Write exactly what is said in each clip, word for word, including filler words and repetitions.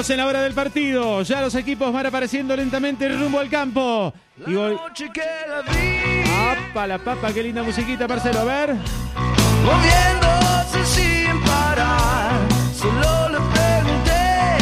Estamos en la hora del partido. Ya los equipos van apareciendo lentamente rumbo al campo. Y gol. ¡Apa, la papa! ¡Qué linda musiquita, Marcelo! A ver. Moviéndose sin parar, solo le pregunté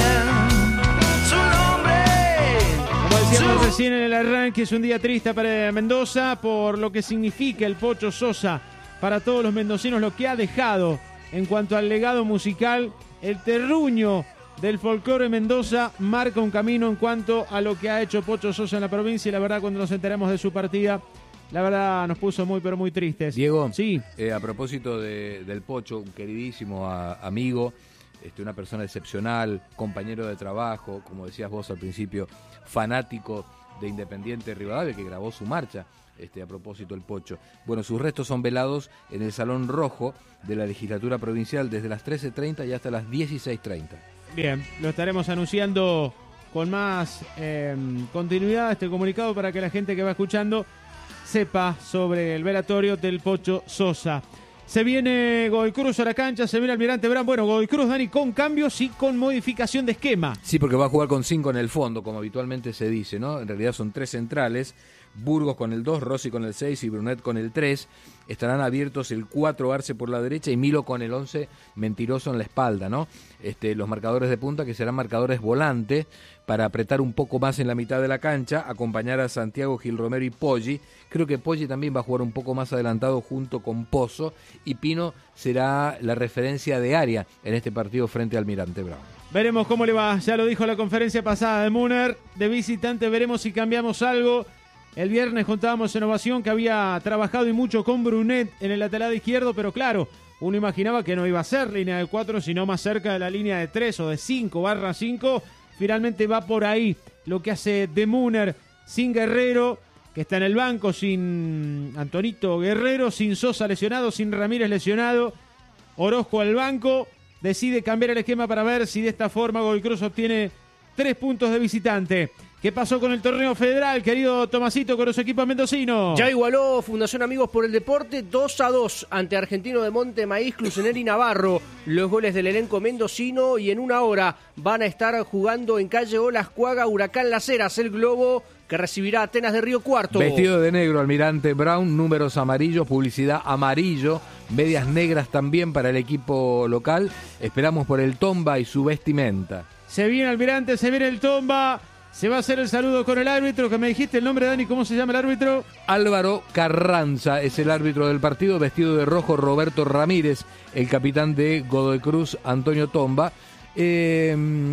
su nombre. Como decíamos recién en el arranque, es un día triste para Mendoza por lo que significa el Pocho Sosa para todos los mendocinos, lo que ha dejado en cuanto al legado musical. El terruño del folclore en Mendoza marca un camino en cuanto a lo que ha hecho Pocho Sosa en la provincia, y la verdad, cuando nos enteramos de su partida, la verdad nos puso muy pero muy tristes. Diego, sí. eh, a propósito de, del Pocho, un queridísimo a, amigo, este, una persona excepcional, compañero de trabajo, como decías vos al principio, fanático de Independiente Rivadavia, que grabó su marcha. Este, a propósito el Pocho. Bueno, sus restos son velados en el Salón Rojo de la Legislatura Provincial desde las trece treinta y hasta las dieciséis treinta. Bien, lo estaremos anunciando con más eh, continuidad este comunicado para que la gente que va escuchando sepa sobre el velatorio del Pocho Sosa. Se viene Godoy Cruz a la cancha, se viene Almirante Brown. Bueno, Godoy Cruz, Dani, con cambios y con modificación de esquema. Sí, porque va a jugar con cinco en el fondo, como habitualmente se dice, ¿no? En realidad son tres centrales. Burgos con el dos, Rossi con el seis y Brunet con el tres. Estarán abiertos el cuatro, Arce por la derecha, y Milo con el once, Mentiroso en la espalda, ¿no? Este, los marcadores de punta, que serán marcadores volante, para apretar un poco más en la mitad de la cancha, acompañar a Santiago, Gil Romero y Poggi. Creo que Poggi también va a jugar un poco más adelantado junto con Pozo, y Pino será la referencia de área en este partido frente al Almirante Brown. Veremos cómo le va, ya lo dijo la conferencia pasada de Muner, de visitante veremos si cambiamos algo. El viernes contábamos en Ovación que había trabajado y mucho con Brunet en el lateral izquierdo, pero claro, uno imaginaba que no iba a ser línea de cuatro, sino más cerca de la línea de tres o de cinco barra cinco. Finalmente va por ahí lo que hace de Muner, sin Guerrero, que está en el banco, sin Antonito Guerrero, sin Sosa lesionado, sin Ramírez lesionado. Orozco al banco, decide cambiar el esquema para ver si de esta forma Godoy Cruz obtiene tres puntos de visitante. ¿Qué pasó con el torneo federal, querido Tomasito, con los equipos mendocinos? Ya igualó Fundación Amigos por el Deporte dos a dos ante Argentino de Monte Maíz, Cluseneri Navarro. Los goles del elenco mendocino, y en una hora van a estar jugando en calle Olascuaga, Huracán Las Heras, el Globo, que recibirá Atenas de Río Cuarto. Vestido de negro Almirante Brown, números amarillos, publicidad amarillo, medias negras también para el equipo local. Esperamos por el Tomba y su vestimenta. Se viene Almirante, se viene el Tomba. Se va a hacer el saludo con el árbitro, que me dijiste el nombre, Dani, ¿cómo se llama el árbitro? Álvaro Carranza es el árbitro del partido, vestido de rojo Roberto Ramírez, el capitán de Godoy Cruz, Antonio Tomba. Eh,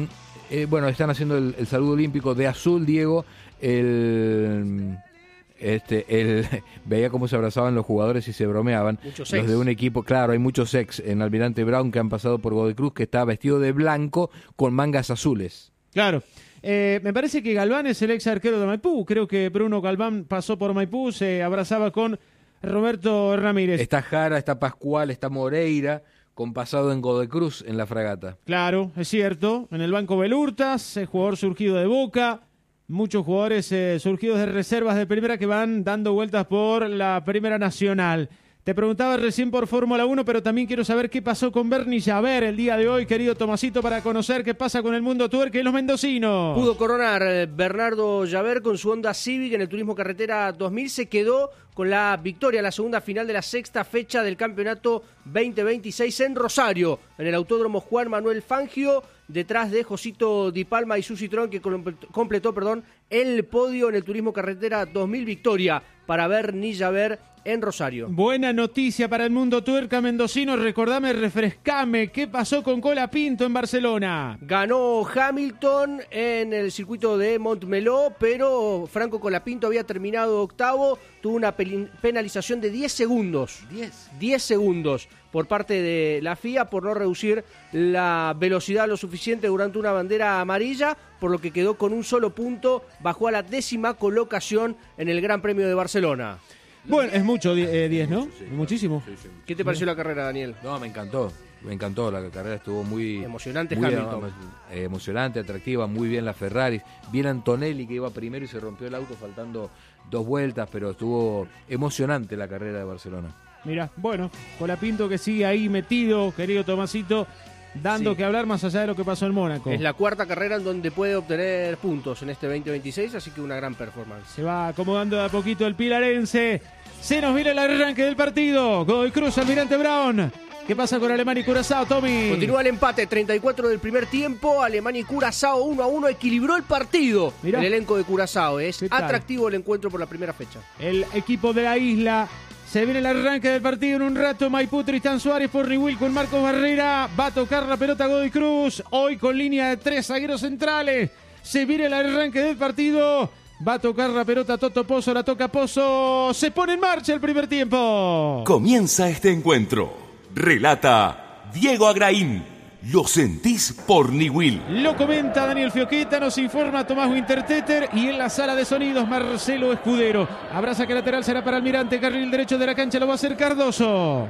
eh, bueno, están haciendo el, el saludo olímpico de azul, Diego. El, este, el, veía cómo se abrazaban los jugadores y se bromeaban. Muchos los ex. de un equipo, claro, hay muchos ex en Almirante Brown que han pasado por Godoy Cruz, que está vestido de blanco con mangas azules. Claro. Eh, me parece que Galván es el ex arquero de Maipú. Creo que Bruno Galván pasó por Maipú, se abrazaba con Roberto Ramírez. Está Jara, está Pascual, está Moreira, con pasado en Godoy Cruz en la fragata. Claro, es cierto. En el banco Belurtas, eh, jugador surgido de Boca. Muchos jugadores eh, surgidos de reservas de primera que van dando vueltas por la Primera Nacional. Te preguntaba recién por Fórmula uno, pero también quiero saber qué pasó con Bernie Llaver el día de hoy, querido Tomasito, para conocer qué pasa con el mundo tuerca y los mendocinos. Pudo coronar eh, Bernardo Llaver con su Honda Civic en el Turismo Carretera dos mil. Se quedó con la victoria en la segunda final de la sexta fecha del campeonato veinte veintiséis en Rosario, en el Autódromo Juan Manuel Fangio, detrás de Josito Di Palma y su Citroën, que completó perdón, el podio en el Turismo Carretera dos mil. Victoria para Bernie Llaver en Rosario. Buena noticia para el mundo tuerca mendocino. Recordame, refrescame, ¿qué pasó con Colapinto en Barcelona? Ganó Hamilton en el circuito de Montmeló, pero Franco Colapinto había terminado octavo. Tuvo una penalización de diez segundos. diez. diez segundos por parte de la F I A por no reducir la velocidad lo suficiente durante una bandera amarilla, por lo que quedó con un solo punto. Bajó a la décima colocación en el Gran Premio de Barcelona. Bueno, es mucho, diez, eh, ¿no? Sí, sí, Muchísimo. Sí, sí. ¿Qué te pareció la carrera, Daniel? No, me encantó, me encantó, la carrera estuvo muy... Emocionante muy, Hamilton. eh, emocionante, atractiva, muy bien la Ferrari, bien Antonelli que iba primero y se rompió el auto faltando dos vueltas, pero estuvo emocionante la carrera de Barcelona. Mira, bueno, Colapinto que sigue ahí metido, querido Tomasito, dando Sí. que hablar más allá de lo que pasó en Mónaco. Es la cuarta carrera en donde puede obtener puntos en este veinte veintiséis, así que una gran performance. Se va acomodando de a poquito el pilarense. Se nos viene el arranque del partido. Godoy Cruz, Almirante Brown. ¿Qué pasa con Alemania y Curazao, Tommy? Continúa el empate, treinta y cuatro del primer tiempo. Alemania y Curazao uno a uno. Equilibró el partido. Mirá. El elenco de Curazao. Es ¿Qué tal? atractivo el encuentro por la primera fecha. El equipo de la isla. Se viene el arranque del partido en un rato. Maipú, Tristán Suárez por Niwil con Marcos Barrera. Va a tocar la pelota Godoy Cruz. Hoy con línea de tres zagueros centrales. Se viene el arranque del partido. Va a tocar la pelota Toto Pozo. La toca Pozo. Se pone en marcha el primer tiempo. Comienza este encuentro. Relata Diego Agraín. Lo sentís por Niwil. Lo comenta Daniel Fioqueta, nos informa Tomás Winterteter y en la sala de sonidos Marcelo Escudero. Habrá saque lateral, será para Almirante, carril derecho de la cancha, lo va a hacer Cardoso.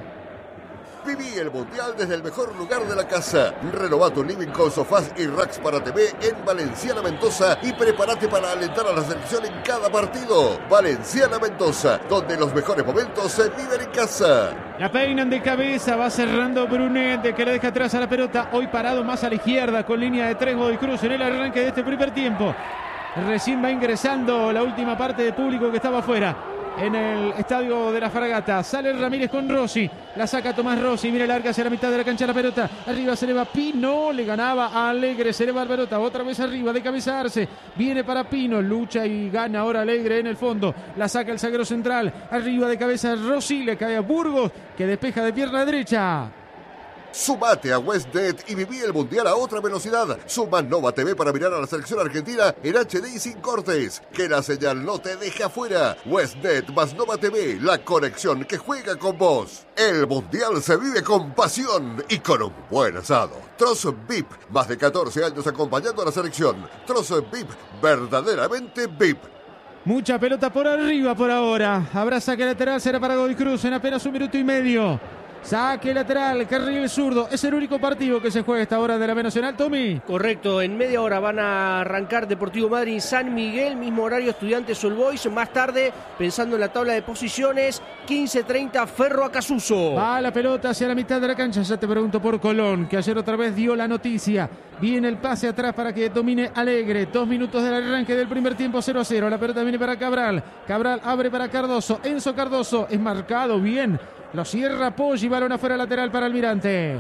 Viví el Mundial desde el mejor lugar de la casa. Renová tu living con sofás y racks para T V en Valenciana Mendoza y prepárate para alentar a la selección en cada partido. Valenciana Mendoza, donde los mejores momentos se viven en casa. La peinan de cabeza, va cerrando Brunet, que le deja atrás a la pelota. Hoy parado más a la izquierda con línea de tres Godoy Cruz en el arranque de este primer tiempo. Recién va ingresando la última parte de público que estaba afuera. En el estadio de la Fragata. Sale Ramírez con Rossi. La saca Tomás Rossi. Mira, larga hacia la mitad de la cancha la pelota. Arriba se le va Pino. Le ganaba a Alegre. Se le va la pelota. Otra vez arriba. De cabeza Arce. Viene para Pino. Lucha y gana ahora Alegre en el fondo. La saca el zaguero central. Arriba de cabeza Rossi. Le cae a Burgos, que despeja de pierna derecha. Sumate a WestNet y viví el Mundial a otra velocidad. Suma Nova T V para mirar a la selección argentina en H D y sin cortes. Que la señal no te deje afuera. WestNet más Nova T V, la conexión que juega con vos. El Mundial se vive con pasión y con un buen asado. Trozo V I P, más de catorce años acompañando a la selección. Trozo V I P, verdaderamente V I P. Mucha pelota por arriba por ahora. Habrá saque lateral, será para Godoy Cruz en apenas un minuto y medio. Saque lateral, carril zurdo. Es el único partido que se juega a esta hora de la B Nacional, Tommy. Correcto, en media hora van a arrancar Deportivo Madryn San Miguel, mismo horario Estudiantes All Boys. Más tarde, pensando en la tabla de posiciones, quince treinta Ferro Acasuso. Va la pelota hacia la mitad de la cancha. Ya te pregunto por Colón, que ayer otra vez dio la noticia. Viene el pase atrás para que domine Alegre. Dos minutos del arranque del primer tiempo, cero a cero. La pelota viene para Cabral. Cabral abre para Cardoso. Enzo Cardoso es marcado bien. Lo cierra Poggi, balón afuera lateral para Almirante.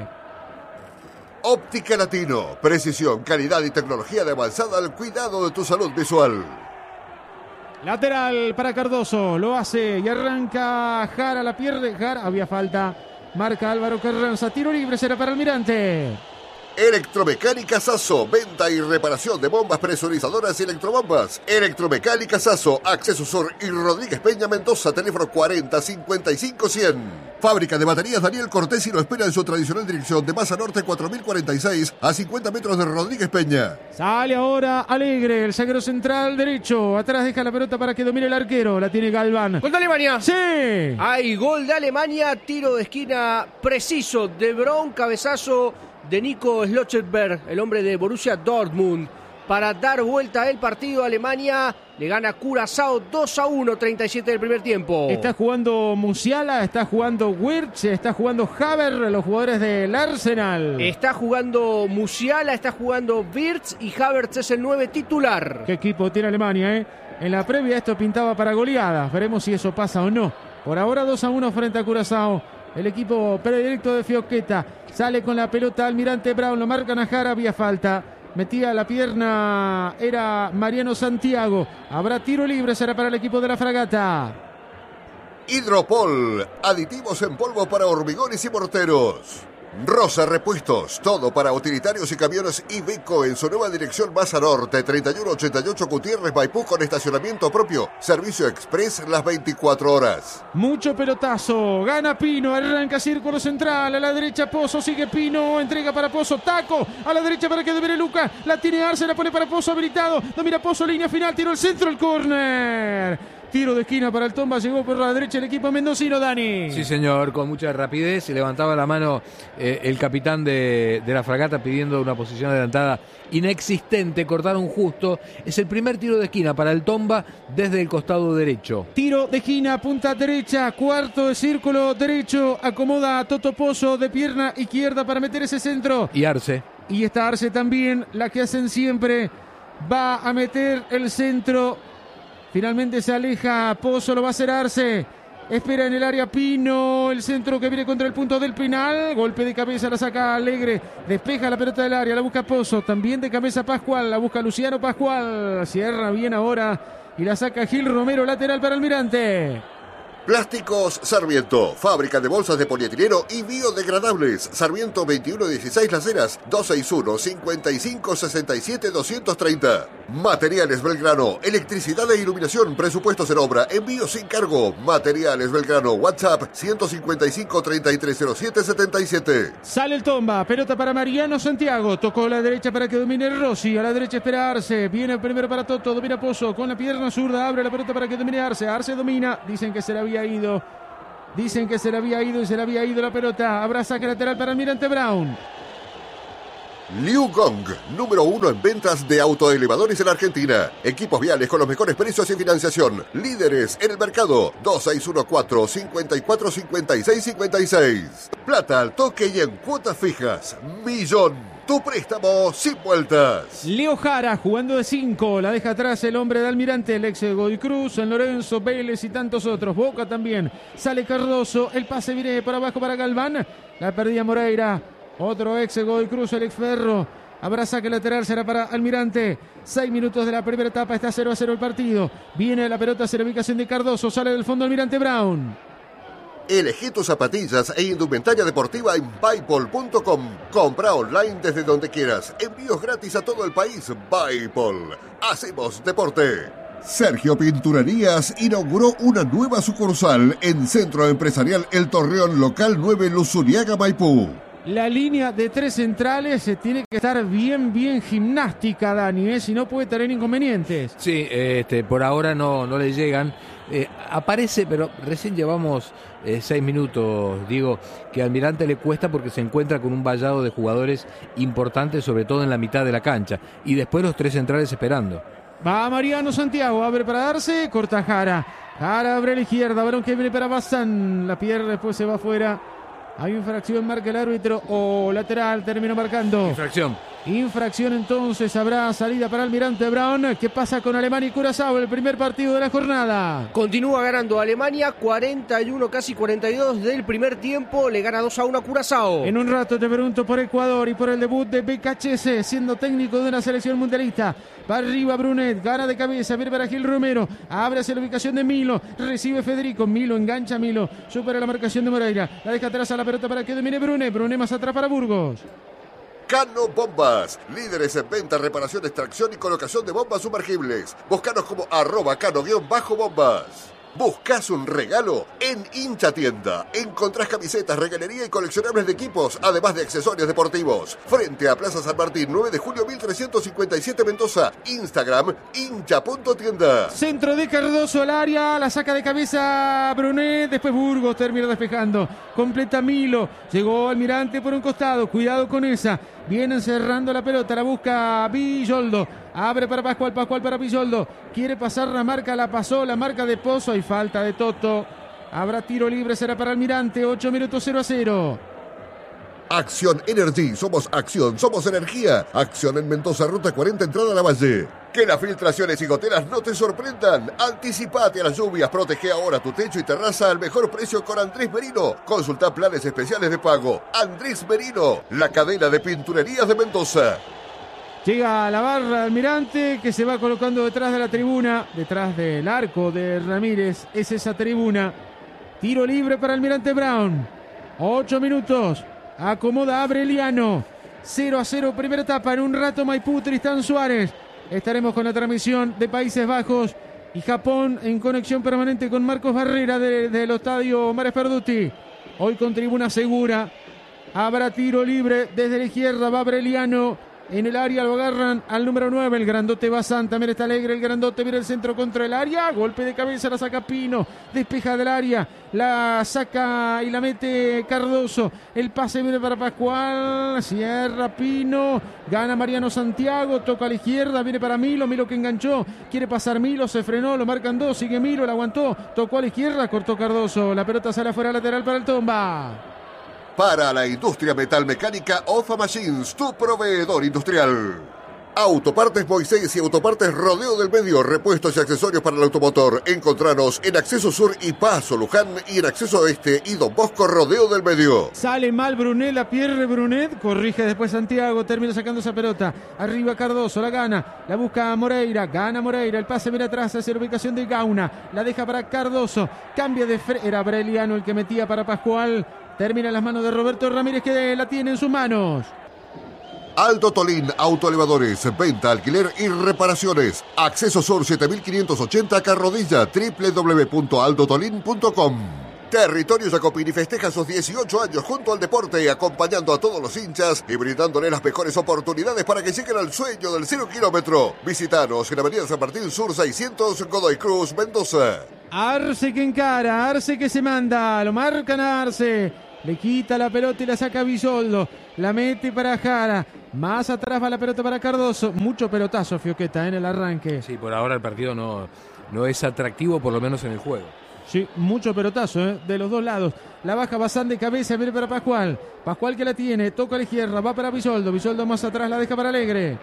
Óptica Latino, precisión, calidad y tecnología de avanzada al cuidado de tu salud visual. Lateral para Cardoso, lo hace y arranca Jara, la pierde Jara, había falta, marca Álvaro Carranza, tiro libre será para Almirante. Electromecánica Sasso, venta y reparación de bombas presurizadoras y electrobombas. Electromecánica Sasso, Acceso Sur y Rodríguez Peña Mendoza, teléfono cuarenta cincuenta y cinco cien. Fábrica de baterías Daniel Cortés y lo espera en su tradicional dirección de Maza Norte cuatro mil cuarenta y seis a cincuenta metros de Rodríguez Peña. Sale ahora Alegre, el zaguero central derecho, atrás deja la pelota para que domine el arquero, la tiene Galván. ¡Gol de Alemania! ¡Sí! Hay gol de Alemania, tiro de esquina preciso de Bron, cabezazo de Nico Schlotterberg, el hombre de Borussia Dortmund, para dar vuelta el partido. Alemania le gana Curazao dos a uno, treinta y siete del primer tiempo. Está jugando Musiala, está jugando Wirtz, está jugando Haver, los jugadores del Arsenal. Está jugando Musiala, está jugando Wirtz y Havertz es el nueve titular. ¿Qué equipo tiene Alemania, eh? En la previa esto pintaba para goleadas, veremos si eso pasa o no. Por ahora dos a uno frente a Curazao. El equipo predilecto de Fioqueta sale con la pelota Almirante Brown, lo marcan a Jara, había falta. Metía la pierna, era Mariano Santiago. Habrá tiro libre, será para el equipo de la Fragata. Hidropol, aditivos en polvo para hormigones y morteros. Rosa Repuestos, todo para utilitarios y camiones Iveco en su nueva dirección Maza Norte, treinta y uno ochenta y ocho Gutiérrez Maipú con estacionamiento propio. Servicio express las veinticuatro horas. Mucho pelotazo, gana Pino, arranca círculo central, a la derecha Pozo, sigue Pino, entrega para Pozo, taco, a la derecha para que domine Luca, la tiene Arce, la pone para Pozo habilitado, domina Pozo, línea final, tiro el centro, el córner. Tiro de esquina para el Tomba, llegó por la derecha el equipo mendocino, Dani. Sí, señor, con mucha rapidez. Se levantaba la mano eh, el capitán de, de la fragata pidiendo una posición adelantada inexistente. Cortaron justo. Es el primer tiro de esquina para el Tomba desde el costado derecho. Tiro de esquina, punta derecha, cuarto de círculo derecho. Acomoda a Toto Pozo de pierna izquierda para meter ese centro. Y Arce. Y está Arce también, la que hacen siempre. Va a meter el centro. Finalmente se aleja Pozo, lo va a hacer Arce. Espera en el área Pino, el centro que viene contra el punto del penal. Golpe de cabeza, la saca Alegre. Despeja la pelota del área, la busca Pozo. También de cabeza Pascual, la busca Luciano Pascual. Cierra bien ahora y la saca Gil Romero, lateral para Almirante. Plásticos Sarmiento, fábrica de bolsas de polietileno y biodegradables. Sarmiento veintiuno dieciséis Las Heras, dos seis uno, cinco cinco, seis siete, dos tres cero. Materiales Belgrano, electricidad e iluminación, presupuestos en obra, envío sin cargo. Materiales Belgrano, WhatsApp ciento cincuenta y cinco, treinta y tres cero siete, setenta y siete. Sale el Tomba, pelota para Mariano Santiago, tocó a la derecha para que domine Rossi, a la derecha espera Arce, viene el primero para Toto, domina Pozo, con la pierna zurda, abre la pelota para que domine Arce, Arce domina, dicen que se la había ido, dicen que se le había ido y se le había ido la pelota. Habrá saque lateral para Almirante Brown. Liu Gong, número uno en ventas de autoelevadores en Argentina. Equipos viales con los mejores precios y financiación. Líderes en el mercado. dos seis uno cuatro, cinco cuatro, cinco seis cinco seis. Plata al toque y en cuotas fijas. Millón. Tu préstamo sin vueltas. Leo Jara jugando de cinco, la deja atrás el hombre de Almirante, el ex de Godoy Cruz, San Lorenzo, Vélez y tantos otros. Boca también, sale Cardoso, el pase viene por abajo para Galván, la perdía Moreira, otro ex de Godoy Cruz, el ex Ferro. Habrá saque lateral, será para Almirante. Seis minutos de la primera etapa, está cero a cero el partido. Viene la pelota hacia la ubicación de Cardoso, sale del fondo Almirante Brown. Elegí tus zapatillas e indumentaria deportiva en Buypol punto com. Compra online desde donde quieras. Envíos gratis a todo el país. Buypol. Hacemos deporte. Sergio Pinturerías inauguró una nueva sucursal en Centro Empresarial El Torreón, local nueve, Luzuriaga, Maipú. La línea de tres centrales eh, tiene que estar bien, bien gimnástica, Dani, eh, si no puede tener inconvenientes. Sí, este, por ahora no, no le llegan. Eh, aparece, pero recién llevamos eh, seis minutos, digo, que a Almirante le cuesta porque se encuentra con un vallado de jugadores importantes, sobre todo en la mitad de la cancha. Y después los tres centrales esperando. Va Mariano Santiago, abre para darse, corta Jara. Jara abre a la izquierda, varón que viene para Bazán. La pierde, después se va afuera. Hay infracción, marca el árbitro o lateral, termina marcando. Infracción. Infracción entonces, habrá salida para Almirante Brown. ¿Qué pasa con Alemania y Curazao? El primer partido de la jornada. Continúa ganando Alemania, cuarenta y uno, casi cuarenta y dos del primer tiempo. Le gana dos a uno a Curazao. En un rato te pregunto por Ecuador y por el debut de B K H S, siendo técnico de una selección mundialista. Va arriba Brunet, gana de cabeza, viene para Gil Romero. Abre hacia la ubicación de Milo, recibe Federico. Milo engancha a Milo, supera la marcación de Moreira. La deja atrás a la pelota para que domine Brunet. Brunet más atrás para Burgos. Cano Bombas, líderes en venta, reparación, extracción y colocación de bombas sumergibles. Búscanos como arroba cano-bombas. ¿Buscas un regalo? En Hincha Tienda. Encontrás camisetas, regalería y coleccionables de equipos, además de accesorios deportivos. Frente a Plaza San Martín, nueve de julio mil trescientos cincuenta y siete Mendoza. Instagram, hincha punto tienda. Centro de Cardoso al área, la saca de cabeza Brunet, después Burgos termina despejando. Completa Milo, llegó Almirante por un costado, cuidado con esa. Vienen cerrando la pelota, la busca Villoldo. Abre para Pascual, Pascual para Villoldo. Quiere pasar la marca, la pasó, la marca de Pozo. Hay falta de Toto. Habrá tiro libre, será para Almirante. ocho minutos, cero a cero. Acción Energy, somos acción, somos energía. Acción en Mendoza, ruta cuarenta, entrada a la Valle. Que las filtraciones y goteras no te sorprendan. Anticipate a las lluvias, protege ahora tu techo y terraza al mejor precio con Andrés Merino. Consulta planes especiales de pago. Andrés Merino, la cadena de pinturerías de Mendoza. Llega a la barra Almirante, que se va colocando detrás de la tribuna, detrás del arco de Ramírez. Es esa tribuna. Tiro libre para Almirante Brown. Ocho minutos. Acomoda Abreliano. cero a cero, primera etapa. En un rato Maipú, Tristán Suárez. Estaremos con la transmisión de Países Bajos y Japón en conexión permanente con Marcos Barrera del de, de estadio Mares Perduti. Hoy con tribuna segura. Habrá tiro libre desde la izquierda. Va Abreliano. En el área lo agarran al número nueve, el grandote Bazán, también está Alegre, el grandote viene el centro contra el área, golpe de cabeza, la saca Pino, despeja del área, la saca y la mete Cardoso, el pase viene para Pascual, cierra Pino, gana Mariano Santiago, toca a la izquierda, viene para Milo, Milo que enganchó, quiere pasar Milo, se frenó, lo marcan dos, sigue Milo, la aguantó, tocó a la izquierda, cortó Cardoso, la pelota sale afuera lateral para el Tomba. Para la industria metalmecánica, Ofa Machines, tu proveedor industrial. Autopartes Moisés y Autopartes Rodeo del Medio, repuestos y accesorios para el automotor. Encontranos en Acceso Sur y Paso Luján y en Acceso Este y Don Bosco Rodeo del Medio. Sale mal Brunet, la pierde Brunet, corrige después Santiago, termina sacando esa pelota. Arriba Cardoso, la gana, la busca Moreira, gana Moreira, el pase viene atrás hacia la ubicación de Gauna, la deja para Cardoso, cambia de fre... era Breliano el que metía para Pascual. Termina en las manos de Roberto Ramírez que la tiene en sus manos. Aldo Tolín, autoelevadores, venta, alquiler y reparaciones. Acceso Sur siete mil quinientos ochenta Carrodilla, doble u doble u doble u punto aldo tolín punto com. Territorio Jacopini festeja sus dieciocho años junto al deporte, acompañando a todos los hinchas y brindándole las mejores oportunidades para que lleguen al sueño del cero kilómetro. Visitanos en Avenida San Martín Sur seiscientos, Godoy Cruz, Mendoza. Arce que encara, Arce que se manda, lo marcan a Arce. Le quita la pelota y la saca Bisoldo. La mete para Jara. Más atrás va la pelota para Cardoso. Mucho pelotazo, Fioqueta, en el arranque. Sí, por ahora el partido no, no es atractivo, por lo menos en el juego. Sí, mucho pelotazo, ¿eh? De los dos lados. La baja Bazán de cabeza, viene para Pascual. Pascual que la tiene, toca a la izquierda, va para Bisoldo. Bisoldo más atrás, la deja para Alegre.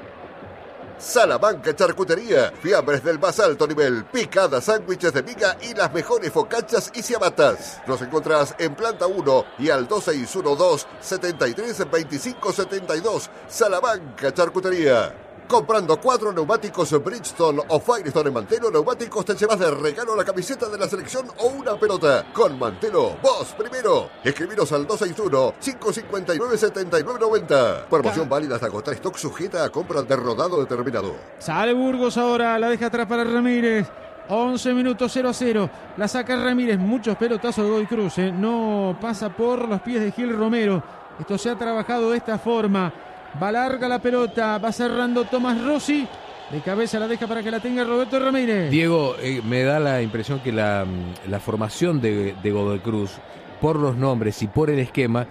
Salamanca Charcutería, fiambres del más alto nivel, picadas, sándwiches de miga y las mejores focachas y ciabatas. Nos encontrás en planta uno y al dos seis uno dos, setenta y tres, veinticinco setenta y dos. Salamanca Charcutería. Comprando cuatro neumáticos Bridgestone o Firestone en Mantelo Neumáticos te llevas de regalo la camiseta de la selección o una pelota. Con Mantelo, vos primero. Escribiros al dos seis uno, cinco cinco nueve, siete nueve nueve cero. Promoción válida hasta agotar stock, sujeta a compra de rodado determinado. Sale Burgos ahora, la deja atrás para Ramírez. once minutos, cero a cero. La saca Ramírez, muchos pelotazos de Godoy Cruz, ¿eh? No pasa por los pies de Gil Romero. Esto se ha trabajado de esta forma. Va larga la pelota, va cerrando Tomás Rossi. De cabeza la deja para que la tenga Roberto Ramírez. Diego, eh, me da la impresión que la, la formación de, de Godoy Cruz, por los nombres y por el esquema,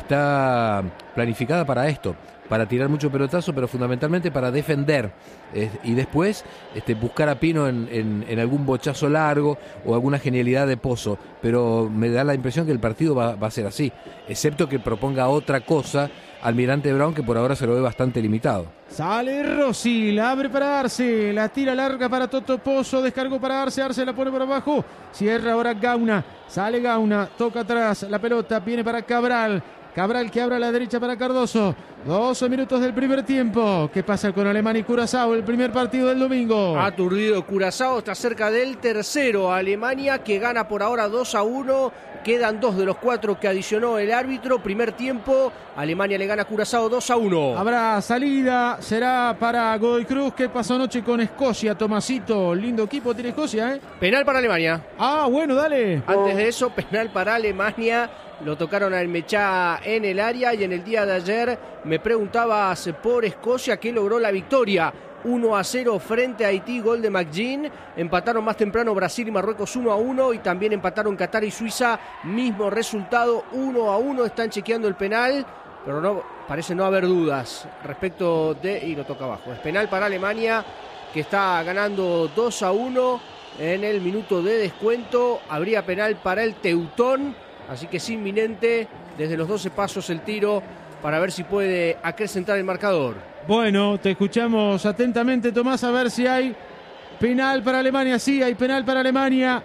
está planificada para esto. Para tirar mucho pelotazo, pero fundamentalmente para defender. Eh, y después este, buscar a Pino en, en, en algún bochazo largo o alguna genialidad de Pozo. Pero me da la impresión que el partido va, va a ser así. Excepto que proponga otra cosa Almirante Brown, que por ahora se lo ve bastante limitado. Sale Rossi, la abre para Arce, la tira larga para Toto Pozo, descargó para Arce, Arce la pone por abajo, cierra ahora Gauna, sale Gauna, toca atrás, la pelota viene para Cabral, Cabral que abre a la derecha para Cardoso, doce minutos del primer tiempo. ¿Qué pasa con Alemania y Curazao, el primer partido del domingo? Aturdido Curazao, está cerca del tercero, Alemania que gana por ahora dos a uno. Quedan dos de los cuatro que adicionó el árbitro. Primer tiempo, Alemania le gana a Curazao dos a uno. Habrá salida, será para Godoy Cruz. ¿Qué pasó anoche con Escocia, Tomasito? Lindo equipo tiene Escocia, ¿eh? Penal para Alemania. Ah, bueno, dale. Antes de eso, penal para Alemania. Lo tocaron al Mechá en el área y en el día de ayer me preguntabas por Escocia que logró la victoria. uno a cero frente a Haití, gol de McGinn. Empataron más temprano Brasil y Marruecos uno a uno y también empataron Qatar y Suiza, mismo resultado uno a uno. Están chequeando el penal, pero no parece no haber dudas respecto de... y lo toca abajo. Es penal para Alemania, que está ganando dos a uno en el minuto de descuento. Habría penal para el Teutón, así que es inminente desde los doce pasos el tiro para ver si puede acrecentar el marcador. Bueno, te escuchamos atentamente, Tomás, a ver si hay penal para Alemania. Sí, hay penal para Alemania.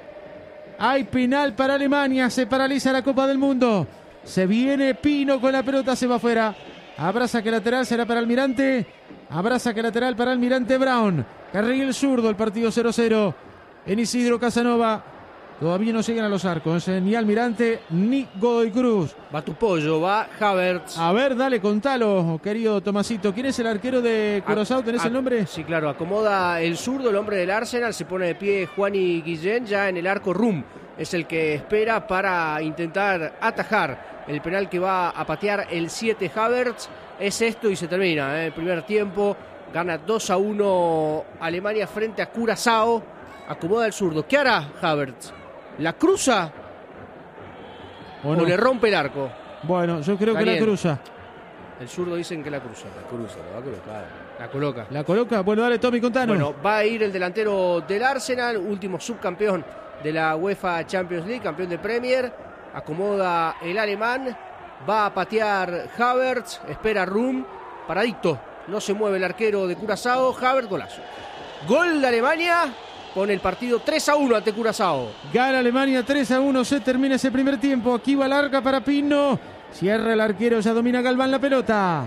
Hay penal para Alemania. Se paraliza la Copa del Mundo. Se viene Pino con la pelota, se va afuera. Abraza que lateral será para Almirante. Abraza que lateral para Almirante Brown. Carril zurdo, el partido cero cero. En Isidro Casanova. Todavía no llegan a los arcos, eh, ni Almirante ni Godoy Cruz. Va tu pollo, va Havertz. A ver, dale, contalo, querido Tomasito. ¿Quién es el arquero de Curazao? ¿Tenés a, el nombre? Sí, claro, acomoda el zurdo, el hombre del Arsenal. Se pone de pie Juani Guillén, ya en el arco Rum. Es el que espera para intentar atajar el penal que va a patear el siete Havertz. es esto y se termina. ¿eh? El primer tiempo gana dos a uno Alemania frente a Curazao. Acomoda el zurdo. ¿Qué hará Havertz? ¿La cruza ¿O o, no? le rompe el arco? Bueno, yo creo Caliente. que la cruza. El zurdo dicen que la cruza. La cruza, la va a colocar. La coloca. ¿La coloca? Bueno, dale, Tommy, contanos. Bueno, va a ir el delantero del Arsenal, último subcampeón de la UEFA Champions League, campeón de Premier. Acomoda el alemán. Va a patear Havertz. Espera Rum. Paradito. No se mueve el arquero de Curazao. Havertz, golazo. Gol de Alemania. Pone el partido tres a uno ante Curazao. Gana Alemania tres a uno, se termina ese primer tiempo. Aquí va larga para Pino. Cierra el arquero, ya domina Galván la pelota.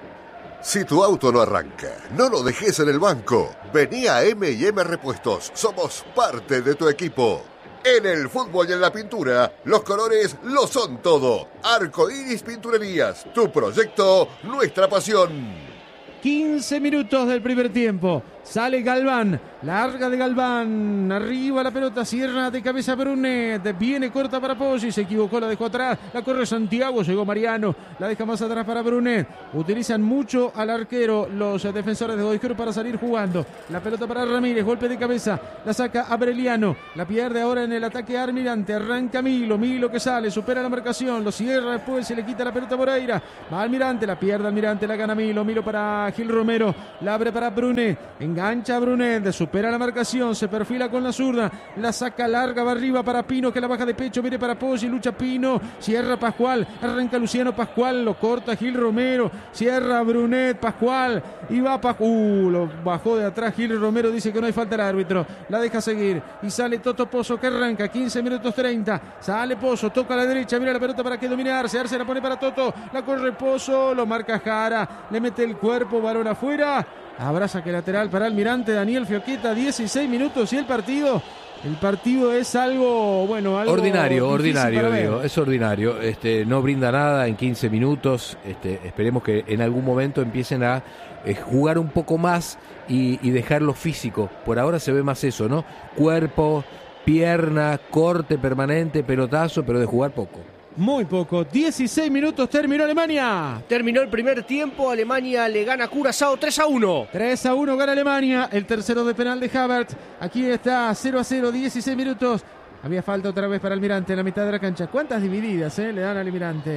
Si tu auto no arranca, no lo dejes en el banco. Vení a eme y eme Repuestos. Somos parte de tu equipo. En el fútbol y en la pintura, los colores lo son todo. Arcoiris Pinturerías, tu proyecto, nuestra pasión. quince minutos del primer tiempo. Sale Galván, larga de Galván, arriba la pelota, cierra de cabeza Brunet, viene corta para Poggi, se equivocó, la dejó atrás, la corre Santiago, llegó Mariano, la deja más atrás para Brunet. Utilizan mucho al arquero los defensores de Godoy Cruz para salir jugando. La pelota para Ramírez, golpe de cabeza, la saca Abreliano, la pierde ahora en el ataque Almirante, arranca Milo, Milo que sale, supera la marcación, lo cierra después, se le quita la pelota Moreira, va Almirante, la pierde Almirante, la gana Milo, Milo para Gil Romero, la abre para Brunet, engancha a Brunet, supera la marcación, se perfila con la zurda, la saca larga, va arriba para Pino, que la baja de pecho, viene para Poggi, lucha Pino, cierra Pascual, arranca Luciano Pascual, lo corta Gil Romero, cierra Brunet, Pascual, y va Pascual, uh, lo bajó de atrás Gil Romero, dice que no hay falta al árbitro, la deja seguir, y sale Toto Pozo que arranca, quince minutos treinta, sale Pozo, toca a la derecha, mira la pelota para que domine Arce, Arce la pone para Toto, la corre Pozo, lo marca Jara, le mete el cuerpo, balón afuera. Abraza que lateral para Almirante, Daniel Fioqueta, dieciséis minutos y el partido, el partido es algo, bueno, algo ordinario, difícil ordinario, para ver. digo, es ordinario, este, no brinda nada en quince minutos, este, esperemos que en algún momento empiecen a eh, jugar un poco más y, y dejar lo físico, por ahora se ve más eso, ¿no? Cuerpo, pierna, corte permanente, pelotazo, pero de jugar poco. Muy poco, dieciséis minutos, terminó Alemania. Terminó el primer tiempo, Alemania le gana a Curazao tres a uno. tres a uno gana Alemania, el tercero de penal de Havertz. Aquí está cero a cero, dieciséis minutos. Había falta otra vez para Almirante en la mitad de la cancha. ¿Cuántas divididas eh, le dan al Almirante?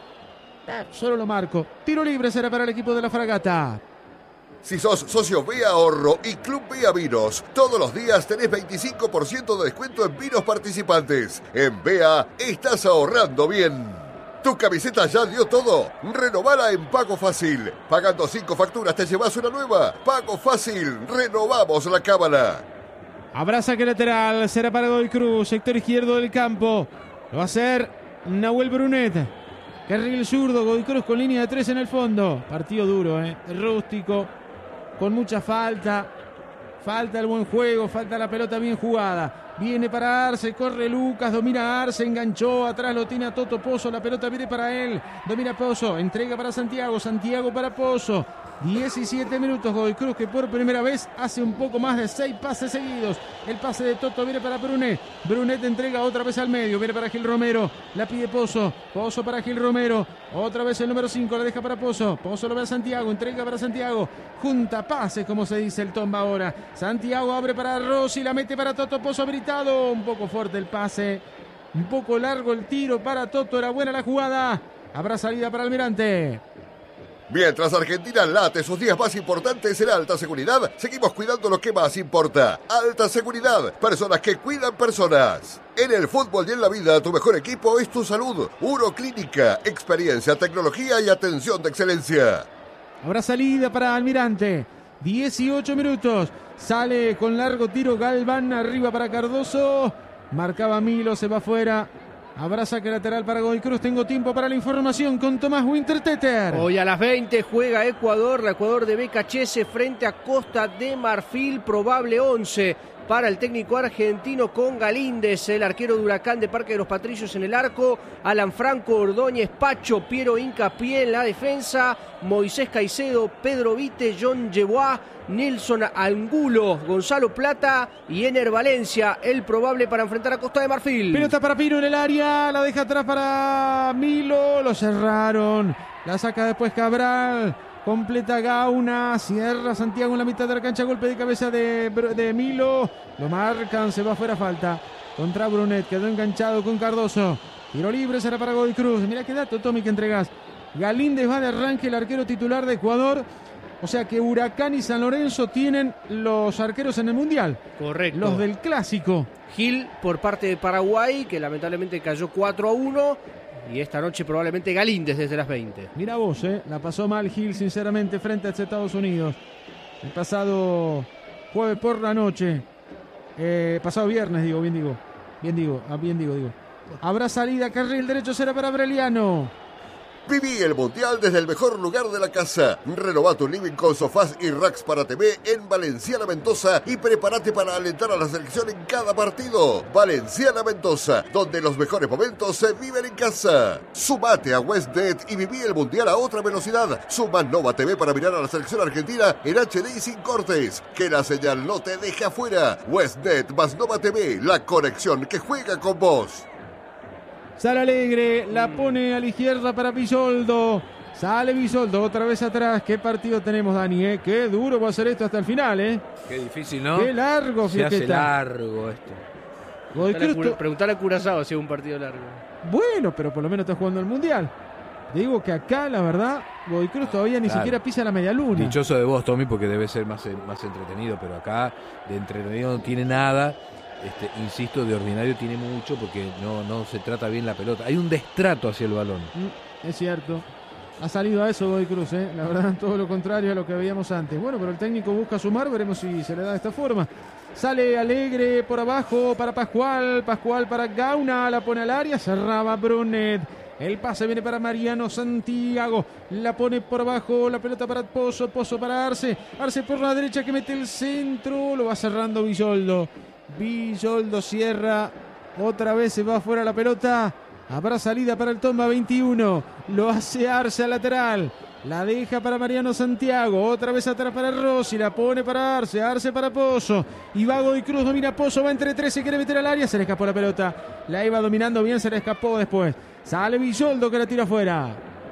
Eh, solo lo marco. Tiro libre será para el equipo de la Fragata. Si sos socio B A Ahorro y Club B A Vinos, todos los días tenés veinticinco por ciento de descuento en vinos participantes. En B A estás ahorrando bien. ¿Tu camiseta ya dio todo? Renovala en Pago Fácil. Pagando cinco facturas te llevas una nueva. Pago Fácil. Renovamos la cábala. Abraza que lateral, será para Godoy Cruz, sector izquierdo del campo. Lo va a hacer Nahuel Brunet. Carril zurdo, Godoy Cruz con línea de tres en el fondo. Partido duro, eh. Rústico, con mucha falta. Falta el buen juego, falta la pelota bien jugada. Viene para Arce, corre Lucas, domina Arce, enganchó, atrás lo tiene a Toto Pozo, la pelota viene para él. Domina Pozo, entrega para Santiago, Santiago para Pozo. diecisiete minutos, Godoy Cruz que por primera vez hace un poco más de seis pases seguidos. El pase de Toto viene para Brunet. Brunet entrega otra vez al medio, viene para Gil Romero. La pide Pozo, Pozo para Gil Romero. Otra vez el número cinco, la deja para Pozo. Pozo lo ve a Santiago, entrega para Santiago. Junta pases, como se dice el tomba ahora. Santiago abre para Rossi, la mete para Toto Pozo habilitado. Un poco fuerte el pase, un poco largo el tiro para Toto. Era buena la jugada. Habrá salida para Almirante. Mientras Argentina late sus días más importantes en alta seguridad, seguimos cuidando lo que más importa. Alta seguridad, personas que cuidan personas. En el fútbol y en la vida, tu mejor equipo es tu salud. Uroclínica, experiencia, tecnología y atención de excelencia. Habrá salida para Almirante. dieciocho minutos. Sale con largo tiro Galván, arriba para Cardoso. Marcaba Milo, se va afuera. Habrá saque lateral para Godoy Cruz. Tengo tiempo para la información con Tomás Winterteter. Hoy a las veinte juega Ecuador, el Ecuador de Becachese frente a Costa de Marfil, probable once para el técnico argentino con Galíndez, el arquero de Huracán de Parque de los Patricios en el arco, Alan Franco, Ordóñez, Pacho, Piero Hincapié en la defensa, Moisés Caicedo, Pedro Vite, John Yeboah, Nilson Angulo, Gonzalo Plata y Ener Valencia, el probable para enfrentar a Costa de Marfil. Pelota para Pino en el área, la deja atrás para Milo, lo cerraron. La saca después Cabral. Completa Gauna. Cierra Santiago en la mitad de la cancha. Golpe de cabeza de, de Milo. Lo marcan. Se va fuera falta. Contra Brunet. Quedó enganchado con Cardoso. Tiro libre será para Godoy Cruz. Mira qué dato, Tommy, que entregas. Galíndez va de arranque, el arquero titular de Ecuador. O sea que Huracán y San Lorenzo tienen los arqueros en el Mundial. Correcto. Los del Clásico. Gil por parte de Paraguay, que lamentablemente cayó cuatro a uno. Y esta noche probablemente Galíndez desde las veinte. Mira vos, eh, la pasó mal Gil, sinceramente, frente a Estados Unidos. El pasado jueves por la noche. Eh, pasado viernes, digo, bien digo. Bien digo, ah, bien digo, digo. Habrá salida, carril derecho será para Aureliano. Viví el Mundial desde el mejor lugar de la casa. Renová tu living con sofás y racks para T V en Valenciana Mendoza y prepárate para alentar a la selección en cada partido. Valenciana Mendoza, donde los mejores momentos se viven en casa. Sumate a WestNet y viví el Mundial a otra velocidad. Suma Nova T V para mirar a la selección argentina en H D y sin cortes. Que la señal no te deje afuera. WestNet más Nova T V, la conexión que juega con vos. Sale Alegre, la pone a la izquierda para Bisoldo. Sale Bisoldo, otra vez atrás. ¿Qué partido tenemos, Dani? ¿Eh? Qué duro va a ser esto hasta el final, ¿eh? Qué difícil, ¿no? Qué largo, Se hace Fiqueta. largo esto. Godoy Cruz to- Preguntarle a Curazao si es un partido largo. Bueno, pero por lo menos está jugando el Mundial. Digo que acá, la verdad, Godoy Cruz todavía ni Claro. siquiera pisa la media luna. Dichoso de vos, Tommy, porque debe ser más, más entretenido, pero acá de entretenido no tiene nada. Este, insisto, de ordinario tiene mucho porque no, no se trata bien la pelota. Hay un destrato hacia el balón. Mm, es cierto. Ha salido a eso Godoy Cruz, ¿eh? La verdad, todo lo contrario a lo que veíamos antes. Bueno, pero el técnico busca sumar, veremos si se le da de esta forma. Sale Alegre por abajo para Pascual, Pascual para Gauna, la pone al área, cerraba Brunet. El pase viene para Mariano Santiago, la pone por abajo, la pelota para Pozo, Pozo para Arce, Arce por la derecha que mete el centro, lo va cerrando Bisoldo. Bisoldo cierra, otra vez se va afuera la pelota. Habrá salida para el Tomba veintiuno. Lo hace Arce al lateral. La deja para Mariano Santiago. Otra vez atrás para Rossi. La pone para Arce. Arce para Pozo. Y va Godoy Cruz. Domina Pozo. Va entre tres. Se quiere meter al área. Se le escapó la pelota. La iba dominando bien. Se le escapó después. Sale Bisoldo que la tira afuera.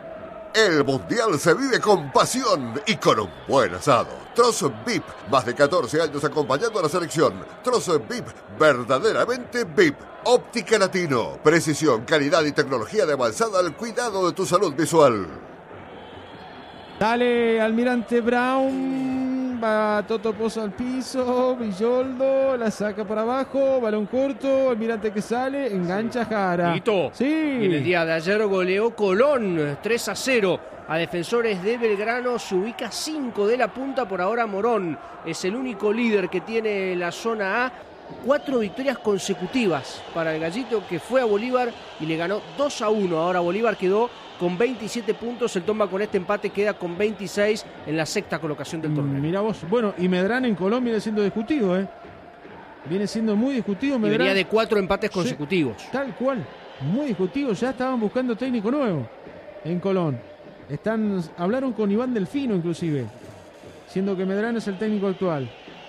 El Mundial se vive con pasión y con un buen asado. Trozo V I P, más de catorce años acompañando a la selección. Trozo V I P, verdaderamente V I P. Óptica Latino, precisión, calidad y tecnología de avanzada al cuidado de tu salud visual. Dale Almirante Brown, va Toto Pozo al piso, Bisoldo, la saca por abajo, balón corto, Almirante que sale, engancha Jara. Hito. Sí. Y en el día de ayer goleó Colón tres a cero a Defensores de Belgrano, se ubica cinco de la punta, por ahora Morón es el único líder que tiene la zona A. Cuatro victorias consecutivas para el Gallito, que fue a Bolívar y le ganó dos a uno. Ahora Bolívar quedó con veintisiete puntos, el Tomba con este empate queda con veintiséis en la sexta colocación del torneo. Mira vos, bueno, y Medrán en Colón viene siendo discutido, ¿eh? Viene siendo muy discutido Y Medrán. venía de cuatro empates consecutivos. Sí, tal cual, muy discutido, ya estaban buscando técnico nuevo en Colón. Están, hablaron con Iván Delfino inclusive, siendo que Medrán es el técnico actual.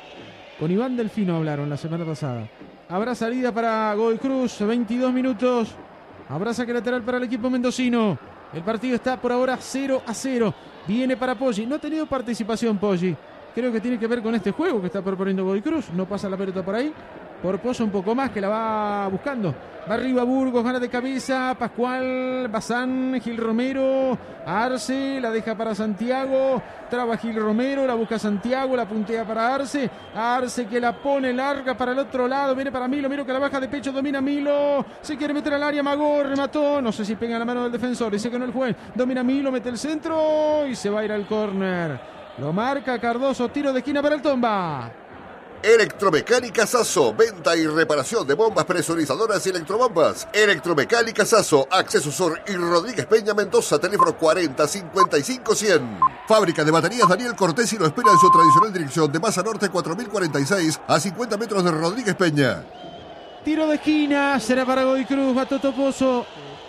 Con Iván Delfino hablaron la semana pasada. Habrá salida para Godoy Cruz, veintidós minutos. Habrá saque lateral para el equipo mendocino. El partido está por ahora cero a cero. Viene para Poggi. No ha tenido participación Poggi. Creo que tiene que ver con este juego que está proponiendo Godoy Cruz. No pasa la pelota por ahí. Por Pozo un poco más, que la va buscando. Va arriba Burgos, gana de cabeza. Pascual, Bazán, Gil Romero. Arce, la deja para Santiago. Traba Gil Romero, la busca Santiago, la puntea para Arce. Arce que la pone larga para el otro lado. Viene para Milo, Milo que la baja de pecho, domina Milo. Se quiere meter al área, Magor, remató. No sé si pega la mano del defensor, dice que no el juez. Domina Milo, mete el centro y se va a ir al córner. Lo marca Cardoso, tiro de esquina para el Tomba. Electromecánica Sasso, venta y reparación de bombas presurizadoras y electrobombas. Electromecánica Sasso, Acceso Sur y Rodríguez Peña Mendoza, teléfono cuarenta cincuenta y cinco cien. Fábrica de baterías Daniel Cortés y lo espera en su tradicional dirección de Masa Norte cuatro mil cuarenta y seis a cincuenta metros de Rodríguez Peña. Tiro de esquina, será para Godoy Cruz, va Toto Pozo.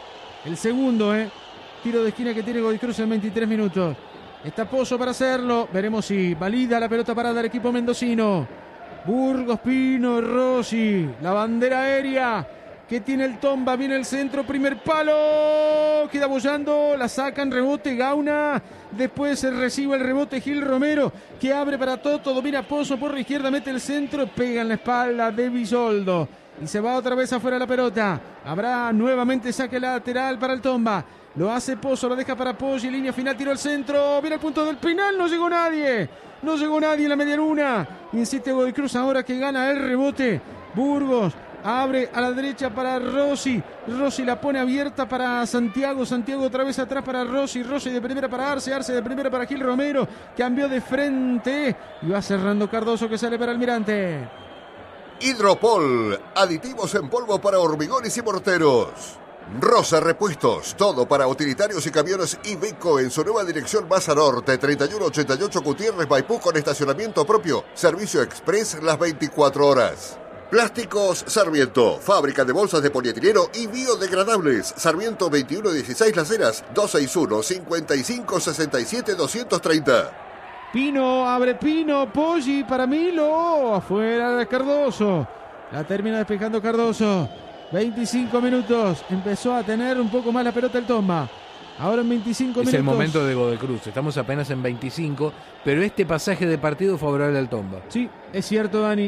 El segundo, ¿eh? Tiro de esquina que tiene Godoy Cruz en veintitrés minutos. Está Pozo para hacerlo, veremos si valida la pelota parada del equipo mendocino. Burgos, Pino, Rossi, la bandera aérea, que tiene el Tomba, viene el centro, primer palo, queda bollando, la sacan, rebote Gauna, después se recibe el rebote Gil Romero, que abre para Toto, domina Pozo por la izquierda, mete el centro, pega en la espalda de Bisoldo, y se va otra vez afuera la pelota, habrá nuevamente saque lateral para el Tomba, lo hace Pozo, lo deja para Poggi, línea final, tiró el centro, viene el punto del penal, no llegó nadie, no llegó nadie en la media luna, insiste Godoy Cruz ahora que gana el rebote, Burgos, abre a la derecha para Rossi. Rossi la pone abierta para Santiago. Santiago otra vez atrás para Rossi. Rossi de primera para Arce. Arce de primera para Gil Romero. Cambió de frente. Y va cerrando Cardoso que sale para Almirante. Hidropol. Aditivos en polvo para hormigones y morteros. Rosa Repuestos. Todo para utilitarios y camiones Iveco en su nueva dirección Maza Norte. treinta y uno ochenta y ocho Gutiérrez Maipú con estacionamiento propio. Servicio express las veinticuatro horas. Plásticos Sarmiento, fábrica de bolsas de polietileno y biodegradables. Sarmiento veintiuno dieciséis Las Heras, dos seis uno, cinco cinco, seis siete, dos tres cero. Pino, abre Pino, Poggi para Milo, afuera de Cardoso. La termina despejando Cardoso. veinticinco minutos, empezó a tener un poco más la pelota el Tomba. Ahora en veinticinco es minutos. Es el momento de Godoy Cruz, estamos apenas en veinticinco, pero este pasaje de partido favorable al Tomba. Sí, es cierto, Dani.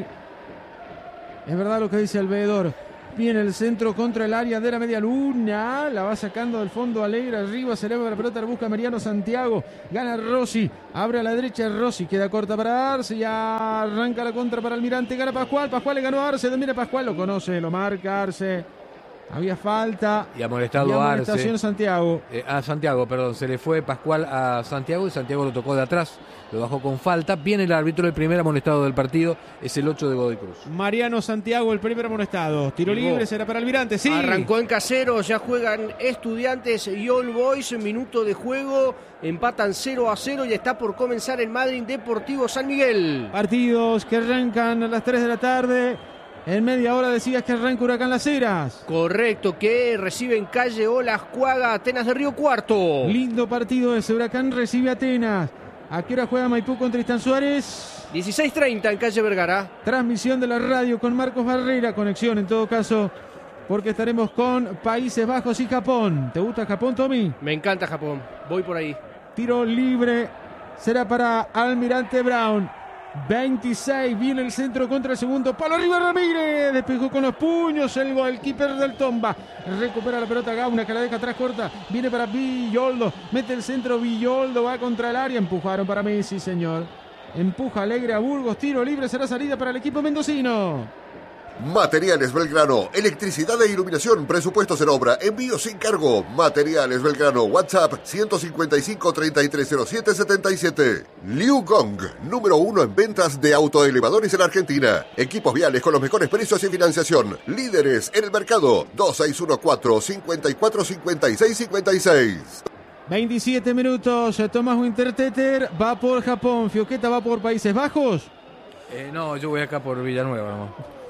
Es verdad lo que dice el veedor. Viene el centro contra el área de la media luna. La va sacando del fondo Alegre. Arriba se eleva la pelota. La busca Mariano Santiago. Gana Rossi. Abre a la derecha Rossi. Queda corta para Arce. Ya arranca la contra para Almirante. Gana Pascual. Pascual le ganó a Arce. Domina Pascual. Lo conoce. Lo marca Arce. Había falta. Y amonestado y a amonestación Arce. Santiago. Eh, a Santiago, perdón. Se le fue Pascual a Santiago y Santiago lo tocó de atrás. Lo bajó con falta. Viene el árbitro, el primer amonestado del partido. Es el ocho de Godoy Cruz. Mariano Santiago, el primer amonestado. Tiro Llegó. libre, será para Almirante. Sí. Arrancó en Caseros, ya juegan Estudiantes y All Boys. Minuto de juego, empatan cero a cero y está por comenzar el Madryn Deportivo San Miguel. Partidos que arrancan a las tres de la tarde. En media hora decías que arranca Huracán Las Heras. Correcto, que recibe en calle Olascuaga, Atenas de Río Cuarto. Lindo partido ese. Huracán recibe a Atenas. ¿A qué hora juega Maipú con Tristán Suárez? dieciséis treinta en calle Vergara. Transmisión de la radio con Marcos Barrera. Conexión en todo caso, porque estaremos con Países Bajos y Japón. ¿Te gusta Japón, Tommy? Me encanta Japón, voy por ahí. Tiro libre será para Almirante Brown. veintiséis, viene el centro contra el segundo palo, arriba Ramírez, despejó con los puños el goalkeeper del Tomba, recupera la pelota Gauna que la deja atrás corta, viene para Villoldo, mete el centro Villoldo, va contra el área, empujaron para Messi, señor, empuja Alegre a Burgos, tiro libre, será salida para el equipo mendocino. Materiales Belgrano, electricidad e iluminación, presupuestos en obra, envío sin cargo. Materiales Belgrano, WhatsApp ciento cincuenta y cinco, treinta y tres cero siete, setenta y siete. Liu Gong, número uno en ventas de autoelevadores en Argentina. Equipos viales con los mejores precios y financiación. Líderes en el mercado, dos seis uno cuatro, cinco cuatro, cinco seis cinco seis. veintisiete minutos, Tomás Winterteter va por Japón, Fioqueta va por Países Bajos. Eh, no, yo voy acá por Villanueva, nomás.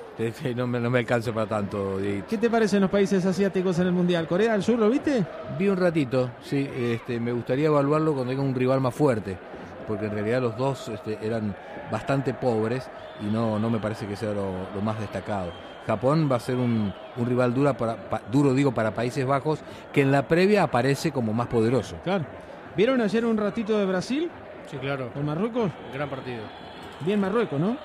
No me, no me alcanza para tanto, Dieguito. ¿Qué te parecen los países asiáticos en el Mundial? ¿Corea del Sur lo viste? Vi un ratito, sí, este, me gustaría evaluarlo cuando tenga un rival más fuerte, porque en realidad los dos este, eran bastante pobres y no, no me parece que sea lo, lo más destacado. Japón va a ser un, un rival dura para, pa, duro digo para Países Bajos, que en la previa aparece como más poderoso. Claro. ¿Vieron ayer un ratito de Brasil? Sí, claro. ¿Con Marruecos? Gran partido. Bien Marruecos, ¿no?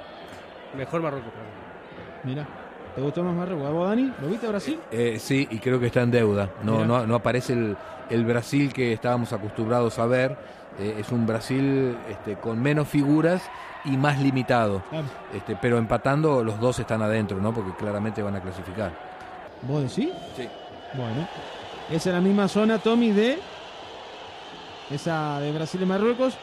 Mejor Marruecos, claro. Mira, ¿te gustó más Marruecos? ¿A vos, Dani? ¿Lo viste a Brasil? Eh, sí, y creo que está en deuda. No, no, no aparece el, el Brasil que estábamos acostumbrados a ver. Eh, es un Brasil este, con menos figuras y más limitado. Claro. Este, pero empatando, los dos están adentro, ¿no? Porque claramente van a clasificar. ¿Vos decís? Sí. Bueno, esa es la misma zona, Tommy, de esa de Brasil y Marruecos.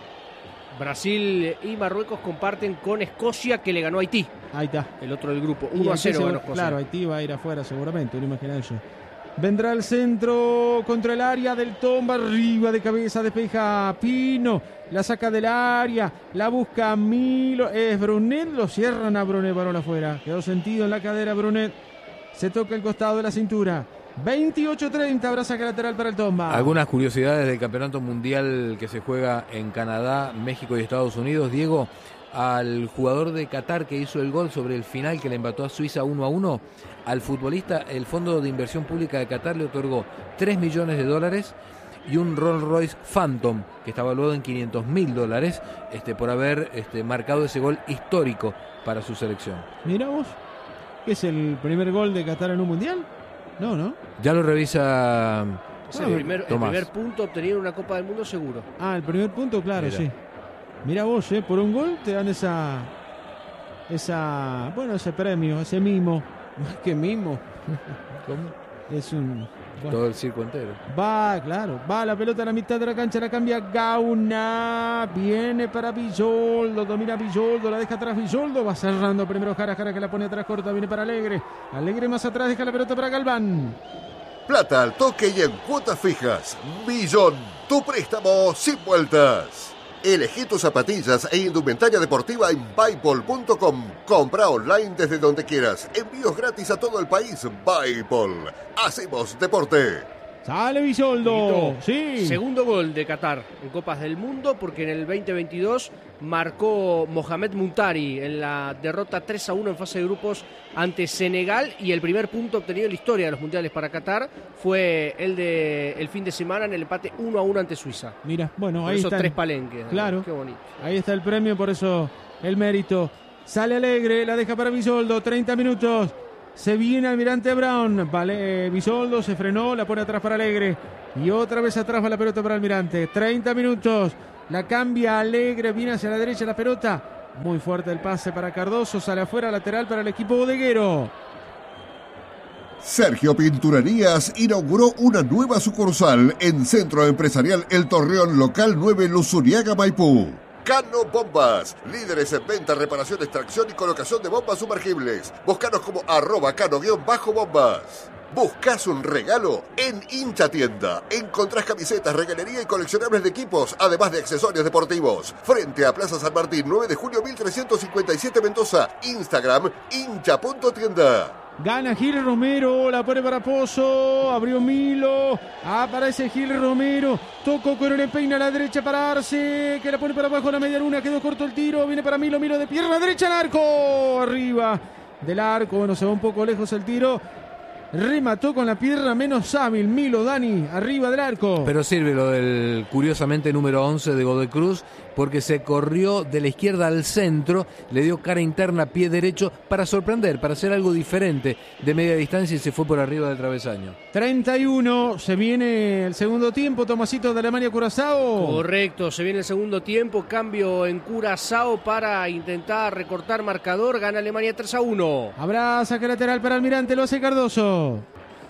Brasil y Marruecos comparten con Escocia, que le ganó a Haití. Ahí está. El otro del grupo. uno a cero ganó Escocia. Claro, Haití va a ir afuera seguramente, no imagina eso. Vendrá el centro contra el área del Tomba, arriba de cabeza, despeja Pino, la saca del área, la busca Milo, es Brunet, lo cierran a Brunet, balón afuera. Quedó sentido en la cadera Brunet, se toca el costado de la cintura. veintiocho treinta, habrá saque lateral para el Tomba. Algunas curiosidades del campeonato mundial que se juega en Canadá, México y Estados Unidos, Diego. al jugador de Qatar que hizo el gol sobre el final que le empató a Suiza uno a uno, al futbolista el Fondo de Inversión Pública de Qatar le otorgó tres millones de dólares y un Rolls Royce Phantom que está valuado en quinientos mil dólares este, por haber este, marcado ese gol histórico para su selección. Mira vos, ¿qué es el primer gol de Qatar en un mundial? No, ¿no? Ya lo revisa Es eh, el, primer, el Tomás. primer punto obtenido en una Copa del Mundo seguro. Ah, el primer punto, claro, Mira. sí. Mira vos, eh, por un gol te dan esa, esa, bueno, ese premio, ese mimo. Más que mimo. ¿Cómo? Es un... bueno. Todo el circo entero. Va, claro, va la pelota a la mitad de la cancha, la cambia Gauna, viene para Villoldo, domina Villoldo, la deja atrás Villoldo, va cerrando primero Jara, Jara que la pone atrás corta, viene para Alegre, Alegre más atrás, deja la pelota para Galván. Plata al toque y en cuotas fijas. Millón, tu préstamo sin vueltas. Elegí tus zapatillas e indumentaria deportiva en Buypol punto com. Compra online desde donde quieras. Envíos gratis a todo el país. Buypol. Hacemos deporte. Sale Villoldo, Dieguito, sí. Segundo gol de Qatar en Copas del Mundo porque en el veinte veintidós marcó Mohamed Muntari en la derrota tres a uno en fase de grupos ante Senegal y el primer punto obtenido en la historia de los mundiales para Qatar fue el de el fin de semana en el empate uno a uno ante Suiza. Mira, bueno, Por ahí esos está. tres palenques. Claro. Qué bonito. Ahí está el premio, por eso el mérito. Sale Alegre, la deja para Villoldo, treinta minutos. Se viene Almirante Brown, vale, eh, Villoldo se frenó, la pone atrás para Alegre. Y otra vez atrás va la pelota para Almirante. treinta minutos, la cambia Alegre, viene hacia la derecha la pelota. Muy fuerte el pase para Cardoso, sale afuera, lateral para el equipo bodeguero. Sergio Pinturerías inauguró una nueva sucursal en Centro Empresarial El Torreón, local nueve Luzuriaga, Maipú. Cano Bombas, líderes en venta, reparación, extracción y colocación de bombas sumergibles. Búscanos como arroba cano-bombas. ¿Buscas un regalo? En Hincha Tienda. Encontrás camisetas, regalería y coleccionables de equipos, además de accesorios deportivos. Frente a Plaza San Martín, nueve de junio mil trescientos cincuenta y siete Mendoza. Instagram, hincha punto tienda. Gana Gil Romero, la pone para Pozo, abrió Milo, aparece Gil Romero, tocó Coronel Peña a la derecha para Arce, que la pone para abajo la media luna, quedó corto el tiro, viene para Milo, Milo de pierna derecha al arco, arriba del arco, bueno, se va un poco lejos el tiro, remató con la pierna menos hábil, Milo, Dani, arriba del arco. Pero sirve lo del curiosamente número once de Godoy Cruz, porque se corrió de la izquierda al centro, le dio cara interna, pie derecho, para sorprender, para hacer algo diferente de media distancia y se fue por arriba del travesaño. treinta y uno, se viene el segundo tiempo, Tomasito de Alemania Curazao. Correcto, se viene el segundo tiempo, cambio en Curazao para intentar recortar marcador, gana Alemania tres a uno. Habrá saque lateral para Almirante, lo hace Cardoso.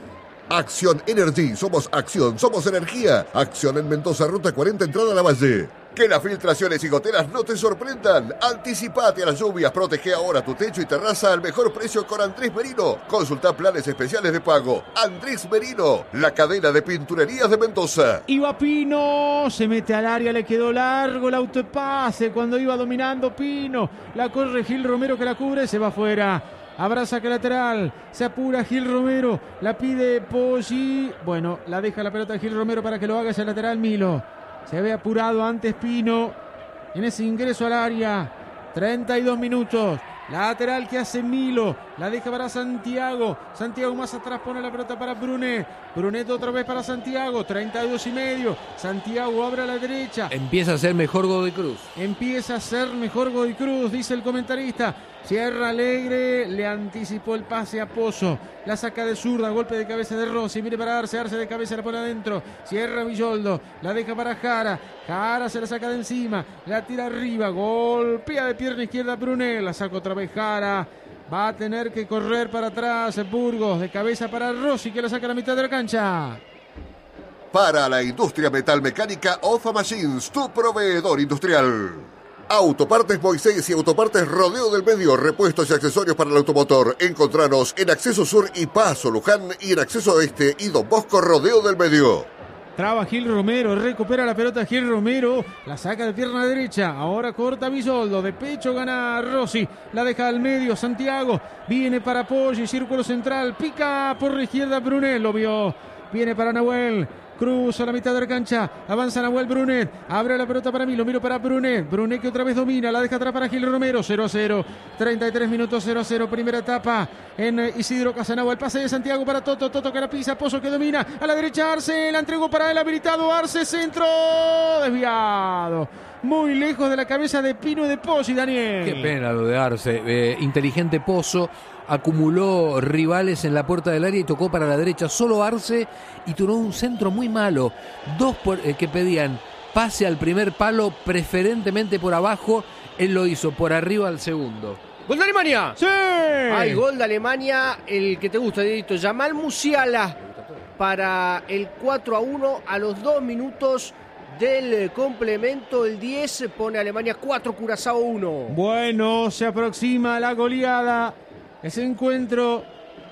Acción Energy, somos acción, somos energía. Acción en Mendoza, ruta cuarenta, entrada a la Valle. Que las filtraciones y goteras no te sorprendan. Anticipate a las lluvias, protege ahora tu techo y terraza al mejor precio con Andrés Merino. Consulta planes especiales de pago. Andrés Merino, la cadena de pinturerías de Mendoza. Iba Pino, se mete al área, le quedó largo el autopase cuando iba dominando Pino. La corre Gil Romero que la cubre, se va afuera. Habrá saque lateral, se apura Gil Romero, la pide Poggi. Bueno, la deja la pelota de Gil Romero para que lo haga ese lateral Milo. Se había apurado antes Pino en ese ingreso al área. treinta y dos minutos. Lateral que hace Milo. La deja para Santiago. Santiago más atrás pone la pelota para Brunet. Brunet otra vez para Santiago. treinta y dos y medio. Santiago abre a la derecha. Empieza a ser mejor Godoy Cruz. Empieza a ser mejor Godoy Cruz, dice el comentarista. Cierra Alegre, le anticipó el pase a Pozo. La saca de zurda, golpe de cabeza de Rossi. Viene para Arce, Arce de cabeza la pone adentro. Cierra Villoldo, la deja para Jara. Jara se la saca de encima, la tira arriba. Golpea de pierna izquierda Brunet. La saca otra vez Jara. Va a tener que correr para atrás Burgos. De cabeza para Rossi que la saca a la mitad de la cancha. Para la industria metalmecánica, Ofa Machines, tu proveedor industrial. Autopartes Moisés y Autopartes Rodeo del Medio, repuestos y accesorios para el automotor. Encontranos en Acceso Sur y Paso Luján y en Acceso Este y Don Bosco Rodeo del Medio. Traba Gil Romero, recupera la pelota Gil Romero, la saca de pierna derecha, ahora corta Villoldo, de pecho gana Rossi, la deja al medio Santiago, viene para Poggi, círculo central, pica por la izquierda Brunet, lo vio, viene para Nahuel. Cruza la mitad de la cancha. Avanza Nahuel Brunet. Abre la pelota para Milo. Milo para Brunet. Brunet que otra vez domina. La deja atrás para Gil Romero. cero a cero. treinta y tres minutos, cero a cero. Primera etapa en Isidro Casanova. El pase de Santiago para Toto. Toto que la pisa. Pozo que domina. A la derecha Arce. La entregó para el habilitado. Arce. Centro. Desviado. Muy lejos de la cabeza de Pino de Pozzi, Daniel. Qué pena lo de Arce. Eh, inteligente Pozo. Acumuló rivales en la puerta del área y tocó para la derecha solo Arce y tuvo un centro muy malo. Dos por, eh, que pedían pase al primer palo, preferentemente por abajo. Él lo hizo por arriba al segundo. ¡Gol de Alemania! ¡Sí! Hay gol de Alemania, el que te gusta, Dieguito. Yamal Musiala para el cuatro a uno a los dos minutos del complemento. El diez pone a Alemania cuatro, Curazao uno. Bueno, se aproxima la goleada. Ese encuentro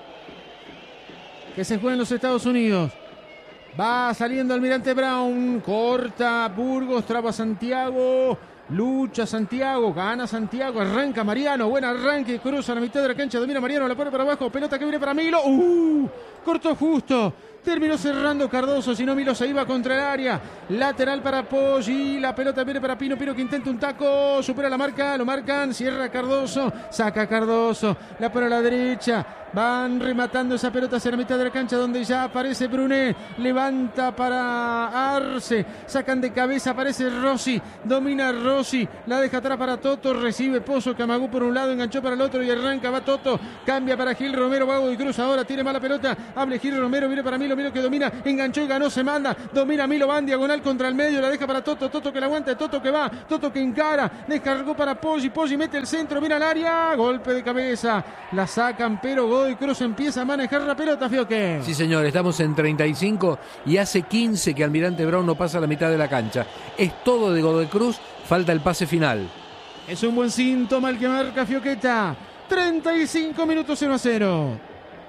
que se juega en los Estados Unidos. Va saliendo Almirante Brown. Corta Burgos, traba Santiago. Lucha Santiago, gana Santiago, arranca Mariano, buen arranque, cruza la mitad de la cancha, domina Mariano, la pone para abajo, pelota que viene para Milo. Uh, cortó justo. Terminó cerrando Cardoso, si no Milo se iba contra el área. Lateral para Poggi, la pelota viene para Pino, Pino que intenta un taco, supera la marca, lo marcan, cierra Cardoso, saca Cardoso, la pone a la derecha. Van rematando esa pelota hacia la mitad de la cancha donde ya aparece Brunet. Levanta para Arce. Sacan de cabeza, aparece Rossi. Domina Rossi. La deja atrás para Toto. Recibe Pozo que amagó por un lado, enganchó para el otro y arranca. Va Toto. Cambia para Gil Romero. Vago y Cruz ahora. Tiene mala pelota. Hable Gil Romero. Viene para Milo. Milo que domina. Enganchó y ganó. Se manda. Domina Milo. Va en diagonal contra el medio. La deja para Toto. Toto que la aguanta. Toto que va. Toto que encara. Descargó para Poggi. Poggi mete el centro. Mira al área. Golpe de cabeza. La sacan, pero Godoy Cruz empieza a manejar la pelota, Fioque. Sí, señor, estamos en treinta y cinco y hace quince que Almirante Brown no pasa la mitad de la cancha. Es todo de Godoy Cruz, falta el pase final. Es un buen síntoma el que marca Fioqueta. treinta y cinco minutos, cero a cero.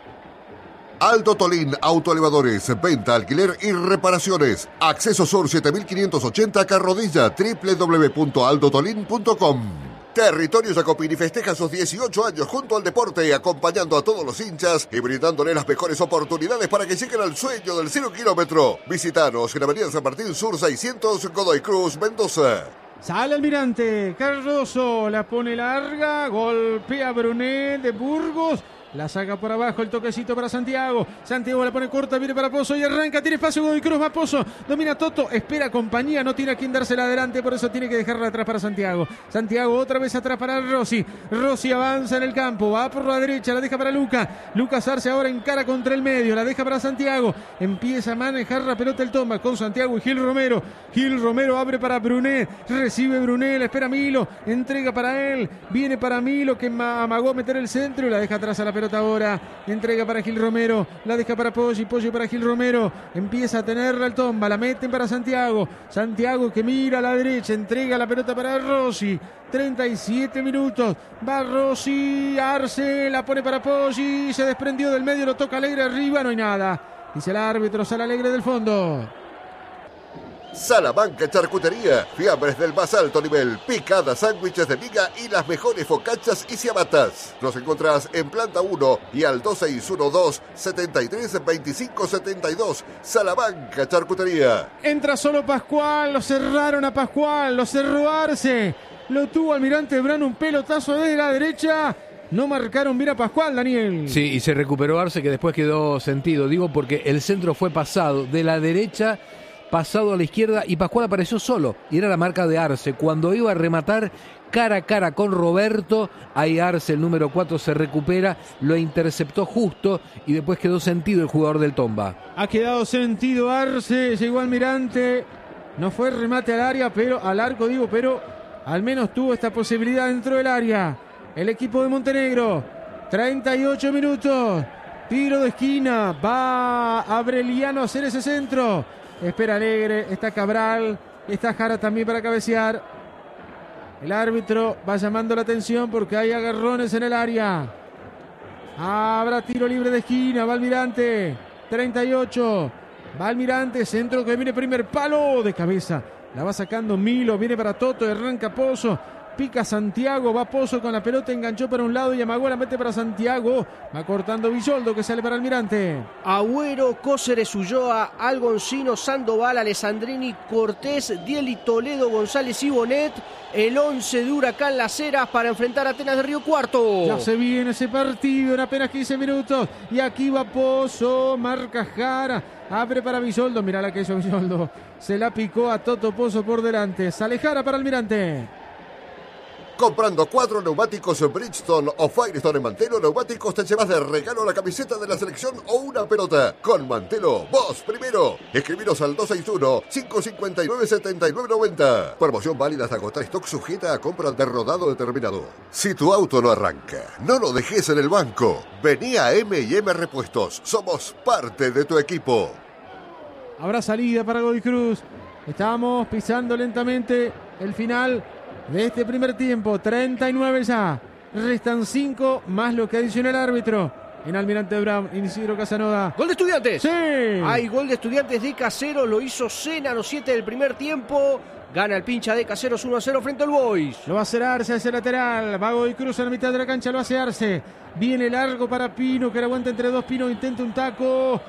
Aldo Tolín Autoelevadores, venta, alquiler y reparaciones. Acceso Sur siete mil quinientos ochenta Carrodilla, doble u doble u doble u punto aldo tolín punto com. Territorio Jacopini festeja sus dieciocho años junto al deporte, acompañando a todos los hinchas y brindándole las mejores oportunidades para que lleguen al sueño del cero kilómetro. Visítanos en Avenida San Martín Sur seiscientos, Godoy Cruz, Mendoza. Sale Almirante, Cardoso la pone larga, golpea Brunet de Burgos. La saca por abajo, el toquecito para Santiago. Santiago la pone corta, viene para Pozo y arranca. Tiene espacio Godoy Cruz, va Pozo. Domina Toto, espera compañía, no tiene a quien dársela adelante, por eso tiene que dejarla atrás para Santiago. Santiago otra vez atrás para Rossi. Rossi avanza en el campo, va por la derecha, la deja para Luca. Lucas Arce ahora encara contra el medio, la deja para Santiago. Empieza a manejar la pelota el Tomba con Santiago y Gil Romero. Gil Romero abre para Brunet, recibe Brunet, la espera Milo, entrega para él, viene para Milo que amagó a meter el centro y la deja atrás a la pelota ahora, entrega para Gil Romero, la deja para Poggi, Poggi para Gil Romero, empieza a tenerla el Tomba, la meten para Santiago, Santiago que mira a la derecha, entrega la pelota para Rossi, treinta y siete minutos, va Rossi, Arce, la pone para Poggi, se desprendió del medio, lo toca Alegre arriba, no hay nada, dice el árbitro, sale Alegre del fondo. Salamanca Charcutería, fiambres del más alto nivel, picadas, sándwiches de miga y las mejores focachas y ciabatas. Nos encontrás en planta uno y al dos seis uno dos, setenta y tres, veinticinco setenta y dos. Salamanca Charcutería. Entra solo Pascual, lo cerraron a Pascual, lo cerró Arce, lo tuvo Almirante Brown, un pelotazo desde la derecha. No marcaron bien a Pascual, Daniel. Sí, y se recuperó Arce que después quedó sentido. Digo porque el centro fue pasado de la derecha, pasado a la izquierda y Pascual apareció solo y era la marca de Arce. Cuando iba a rematar cara a cara con Roberto, ahí Arce, el número cuatro, se recupera, lo interceptó justo y después quedó sentido el jugador del Tomba. Ha quedado sentido Arce, llegó Almirante, no fue remate al área, pero al arco digo, pero al menos tuvo esta posibilidad dentro del área. El equipo de Montenegro, treinta y ocho minutos, tiro de esquina, va Abreliano a hacer ese centro. Espera Alegre, está Cabral, está Jara también para cabecear. El árbitro va llamando la atención porque hay agarrones en el área. Habrá tiro libre de esquina, va Almirante, treinta y ocho. Va Almirante, centro que viene primer palo de cabeza. La va sacando Milo, viene para Toto y arranca Pozo. pica Santiago, va Pozo con la pelota, enganchó para un lado y amagó la mete para Santiago. Va cortando Villoldo que sale para Almirante. Agüero, Cóceres, Ulloa, Algoncino, Sandoval, Alessandrini, Cortés, Dieli, Toledo, González y Bonet. El once de Huracán Las Heras para enfrentar a Atenas de Río Cuarto. Ya se viene ese partido en apenas quince minutos. Y aquí va Pozo, marca Jara. Abre para Villoldo, mirá la que hizo Villoldo. Se la picó a Toto Pozo por delante. Sale Jara para Almirante. Comprando cuatro neumáticos Bridgestone o Firestone en Mantelo Neumáticos te llevas de regalo la camiseta de la selección o una pelota. Con Mantelo, vos primero. Escribiros al dos seis uno, cinco cinco nueve, siete nueve nueve cero. Promoción válida hasta agotar stock, sujeta a compra de rodado determinado. Si tu auto no arranca, no lo dejes en el banco. Vení a eme y eme Repuestos. Somos parte de tu equipo. Habrá salida para Godoy Cruz. Estamos pisando lentamente el final de este primer tiempo. treinta y nueve ya. Restan cinco más lo que adiciona el árbitro. En Almirante Brown, Isidro Casanova. ¿Gol de Estudiantes? Sí. Hay gol de Estudiantes de Caseros. Lo hizo Sena a los siete del primer tiempo. Gana el pincha de Caseros uno a cero frente al Boys. Lo va a hacer Arce hacia el lateral. Va Godoy Cruz a la mitad de la cancha. Lo hace Arce. Viene largo para Pino, que la aguanta entre dos. Pino intenta un taco.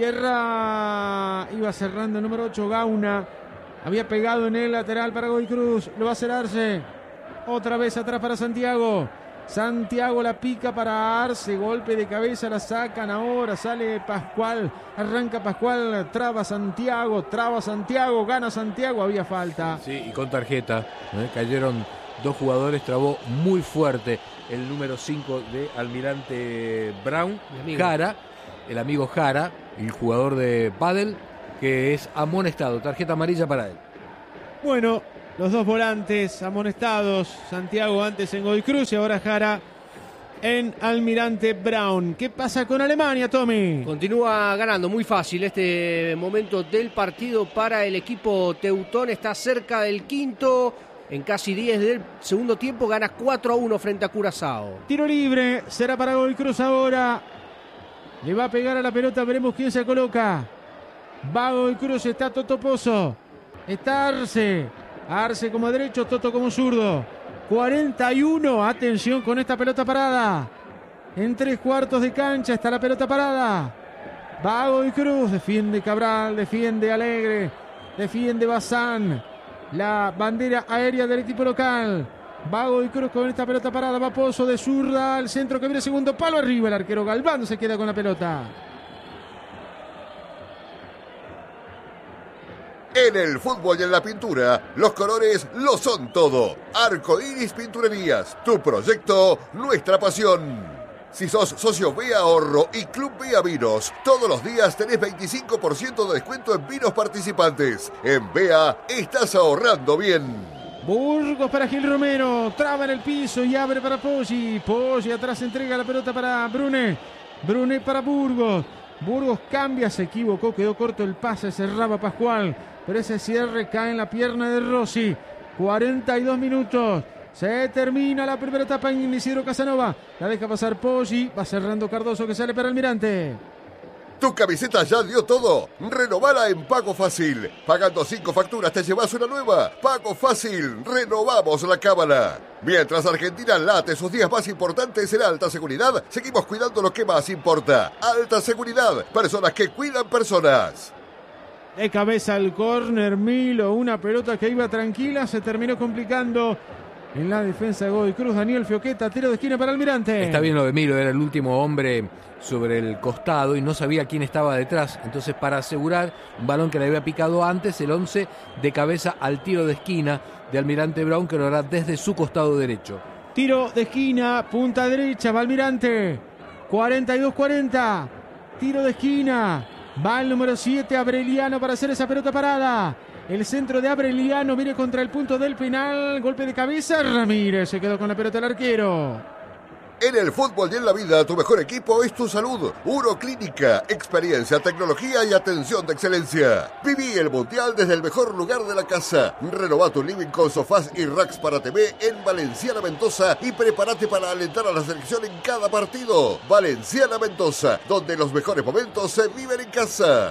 Cierra. Iba cerrando el número ocho, Gauna. Había pegado en el lateral para Godoy Cruz. Lo va a hacer Arce. Otra vez atrás para Santiago. Santiago la pica para Arce. Golpe de cabeza, la sacan ahora. Sale Pascual. Arranca Pascual. Traba Santiago. Traba Santiago. Gana Santiago. Había falta. Sí, y con tarjeta. ¿eh? Cayeron dos jugadores. Trabó muy fuerte el número cinco de Almirante Brown. Jara. El amigo Jara. El jugador de pádel. Que es amonestado. Tarjeta amarilla para él. Bueno, los dos volantes amonestados. Santiago antes en Godoy Cruz y ahora Jara en Almirante Brown. ¿Qué pasa con Alemania, Tommy? Continúa ganando muy fácil este momento del partido para el equipo teutón. Está cerca del quinto. En casi diez del segundo tiempo gana cuatro a uno frente a Curazao. Tiro libre. Será para Godoy Cruz ahora. Le va a pegar a la pelota. Veremos quién se coloca. Va Godoy Cruz. Está Toto Pozo. Está Arce. Arce como derecho, Toto como zurdo. cuarenta y uno, atención con esta pelota parada. En tres cuartos de cancha está la pelota parada. Va Godoy Cruz, defiende Cabral, defiende Alegre, defiende Bazán. La bandera aérea del equipo local. Va Godoy Cruz con esta pelota parada. Va Pozo de zurda al centro que viene segundo palo arriba. El arquero Galván se queda con la pelota. En el fútbol y en la pintura, los colores lo son todo. Arcoiris Pinturerías, tu proyecto, nuestra pasión. Si sos socio B Ahorro y Club Bea Vinos, todos los días tenés veinticinco por ciento de descuento en vinos participantes. En Bea estás ahorrando bien. Burgos para Gil Romero, traba en el piso y abre para Poggi. Poggi atrás entrega la pelota para Brunet. Brunet para Burgos. Burgos cambia, se equivocó, quedó corto el pase, cerraba Pascual. Pero ese cierre cae en la pierna de Rossi. cuarenta y dos minutos. Se termina la primera etapa en Isidro Casanova. La deja pasar Poggi. Va cerrando Cardoso que sale para Almirante. Tu camiseta ya dio todo. Renovala en Pago Fácil. Pagando cinco facturas te llevas una nueva. Pago Fácil. Renovamos la cábala. Mientras Argentina late sus días más importantes en alta seguridad, seguimos cuidando lo que más importa. Alta seguridad. Personas que cuidan personas. De cabeza al córner, Milo, una pelota que iba tranquila, se terminó complicando en la defensa de Godoy Cruz. Daniel Fioqueta, tiro de esquina para Almirante. Está bien lo de Milo, era el último hombre sobre el costado y no sabía quién estaba detrás. Entonces, para asegurar un balón que le había picado antes, el once de cabeza al tiro de esquina de Almirante Brown, que lo hará desde su costado derecho. Tiro de esquina, punta derecha, va Almirante. cuarenta y dos cuarenta, tiro de esquina. Va el número siete, Abreliano, para hacer esa pelota parada. El centro de Abreliano viene contra el punto del penal. Golpe de cabeza, Ramírez se quedó con la pelota el arquero. En el fútbol y en la vida, tu mejor equipo es tu salud. Uroclínica, experiencia, tecnología y atención de excelencia. Viví el Mundial desde el mejor lugar de la casa. Renová tu living con sofás y racks para T V en Valenciana Mendoza y prepárate para alentar a la selección en cada partido. Valenciana Mendoza, donde los mejores momentos se viven en casa.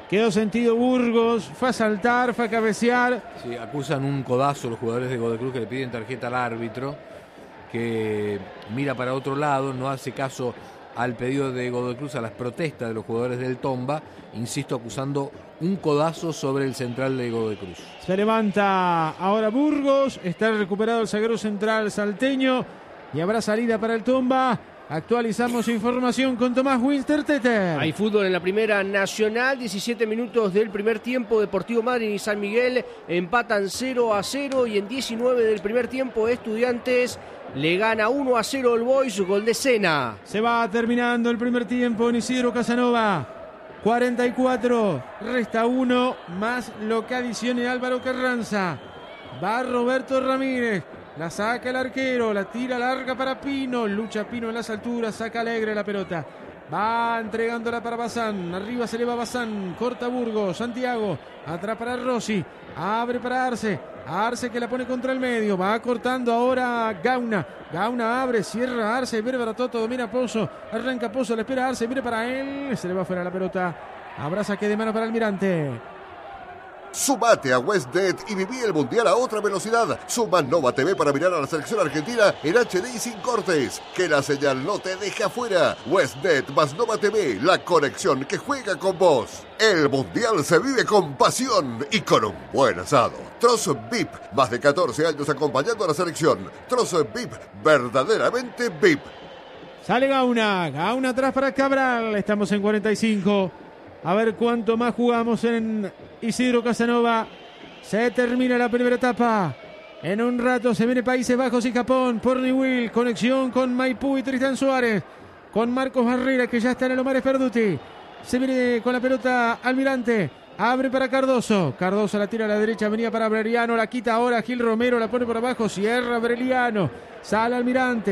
Quedó sentido Burgos, fue a saltar, fue a cabecear. Sí, acusan un codazo los jugadores de Godoy Cruz que le piden tarjeta al árbitro, que mira para otro lado, no hace caso al pedido de Godoy Cruz, a las protestas de los jugadores del Tomba, insisto, acusando un codazo sobre el central de Godoy Cruz. Se levanta ahora Burgos, está recuperado el zaguero central salteño y habrá salida para el Tomba. Actualizamos información con Tomás Winsterteter. Hay fútbol en la Primera Nacional, diecisiete minutos del primer tiempo. Deportivo Madryn y San Miguel empatan cero a cero y en diecinueve del primer tiempo Estudiantes le gana uno a cero el Boys, gol de Sena. Se va terminando el primer tiempo en Isidro Casanova. cuarenta y cuatro, resta uno, más lo que adicione Álvaro Carranza. Va Roberto Ramírez. La saca el arquero, la tira larga para Pino, lucha Pino en las alturas, saca Alegre la pelota. Va entregándola para Bazán, arriba se le va Bazán, corta Burgos, Santiago, atrás para Rossi, abre para Arce, Arce que la pone contra el medio, va cortando ahora Gauna, Gauna abre, cierra Arce, viene para Toto, domina Pozo, arranca Pozo, le espera Arce, viene para él, se le va fuera la pelota, habrá saque de mano para Almirante. Sumate a WestNet y viví el Mundial a otra velocidad. Suma Nova T V para mirar a la selección argentina en H D y sin cortes. Que la señal no te deje afuera. WestNet más Nova T V, la conexión que juega con vos. El Mundial se vive con pasión y con un buen asado. Trozo V I P, más de catorce años acompañando a la selección. Trozo V I P, verdaderamente V I P. Sale Gauna, Gauna atrás para Cabral, estamos en cuarenta y cinco. A ver cuánto más jugamos en Isidro Casanova. Se termina la primera etapa. En un rato se viene Países Bajos y Japón por Newell. Conexión con Maipú y Tristán Suárez. Con Marcos Barrera, que ya está en el Omar Sperduti. Se viene con la pelota Almirante. Abre para Cardoso. Cardoso la tira a la derecha. Venía para Breliano. La quita ahora Gil Romero. La pone por abajo. Cierra Breliano. Sale Almirante.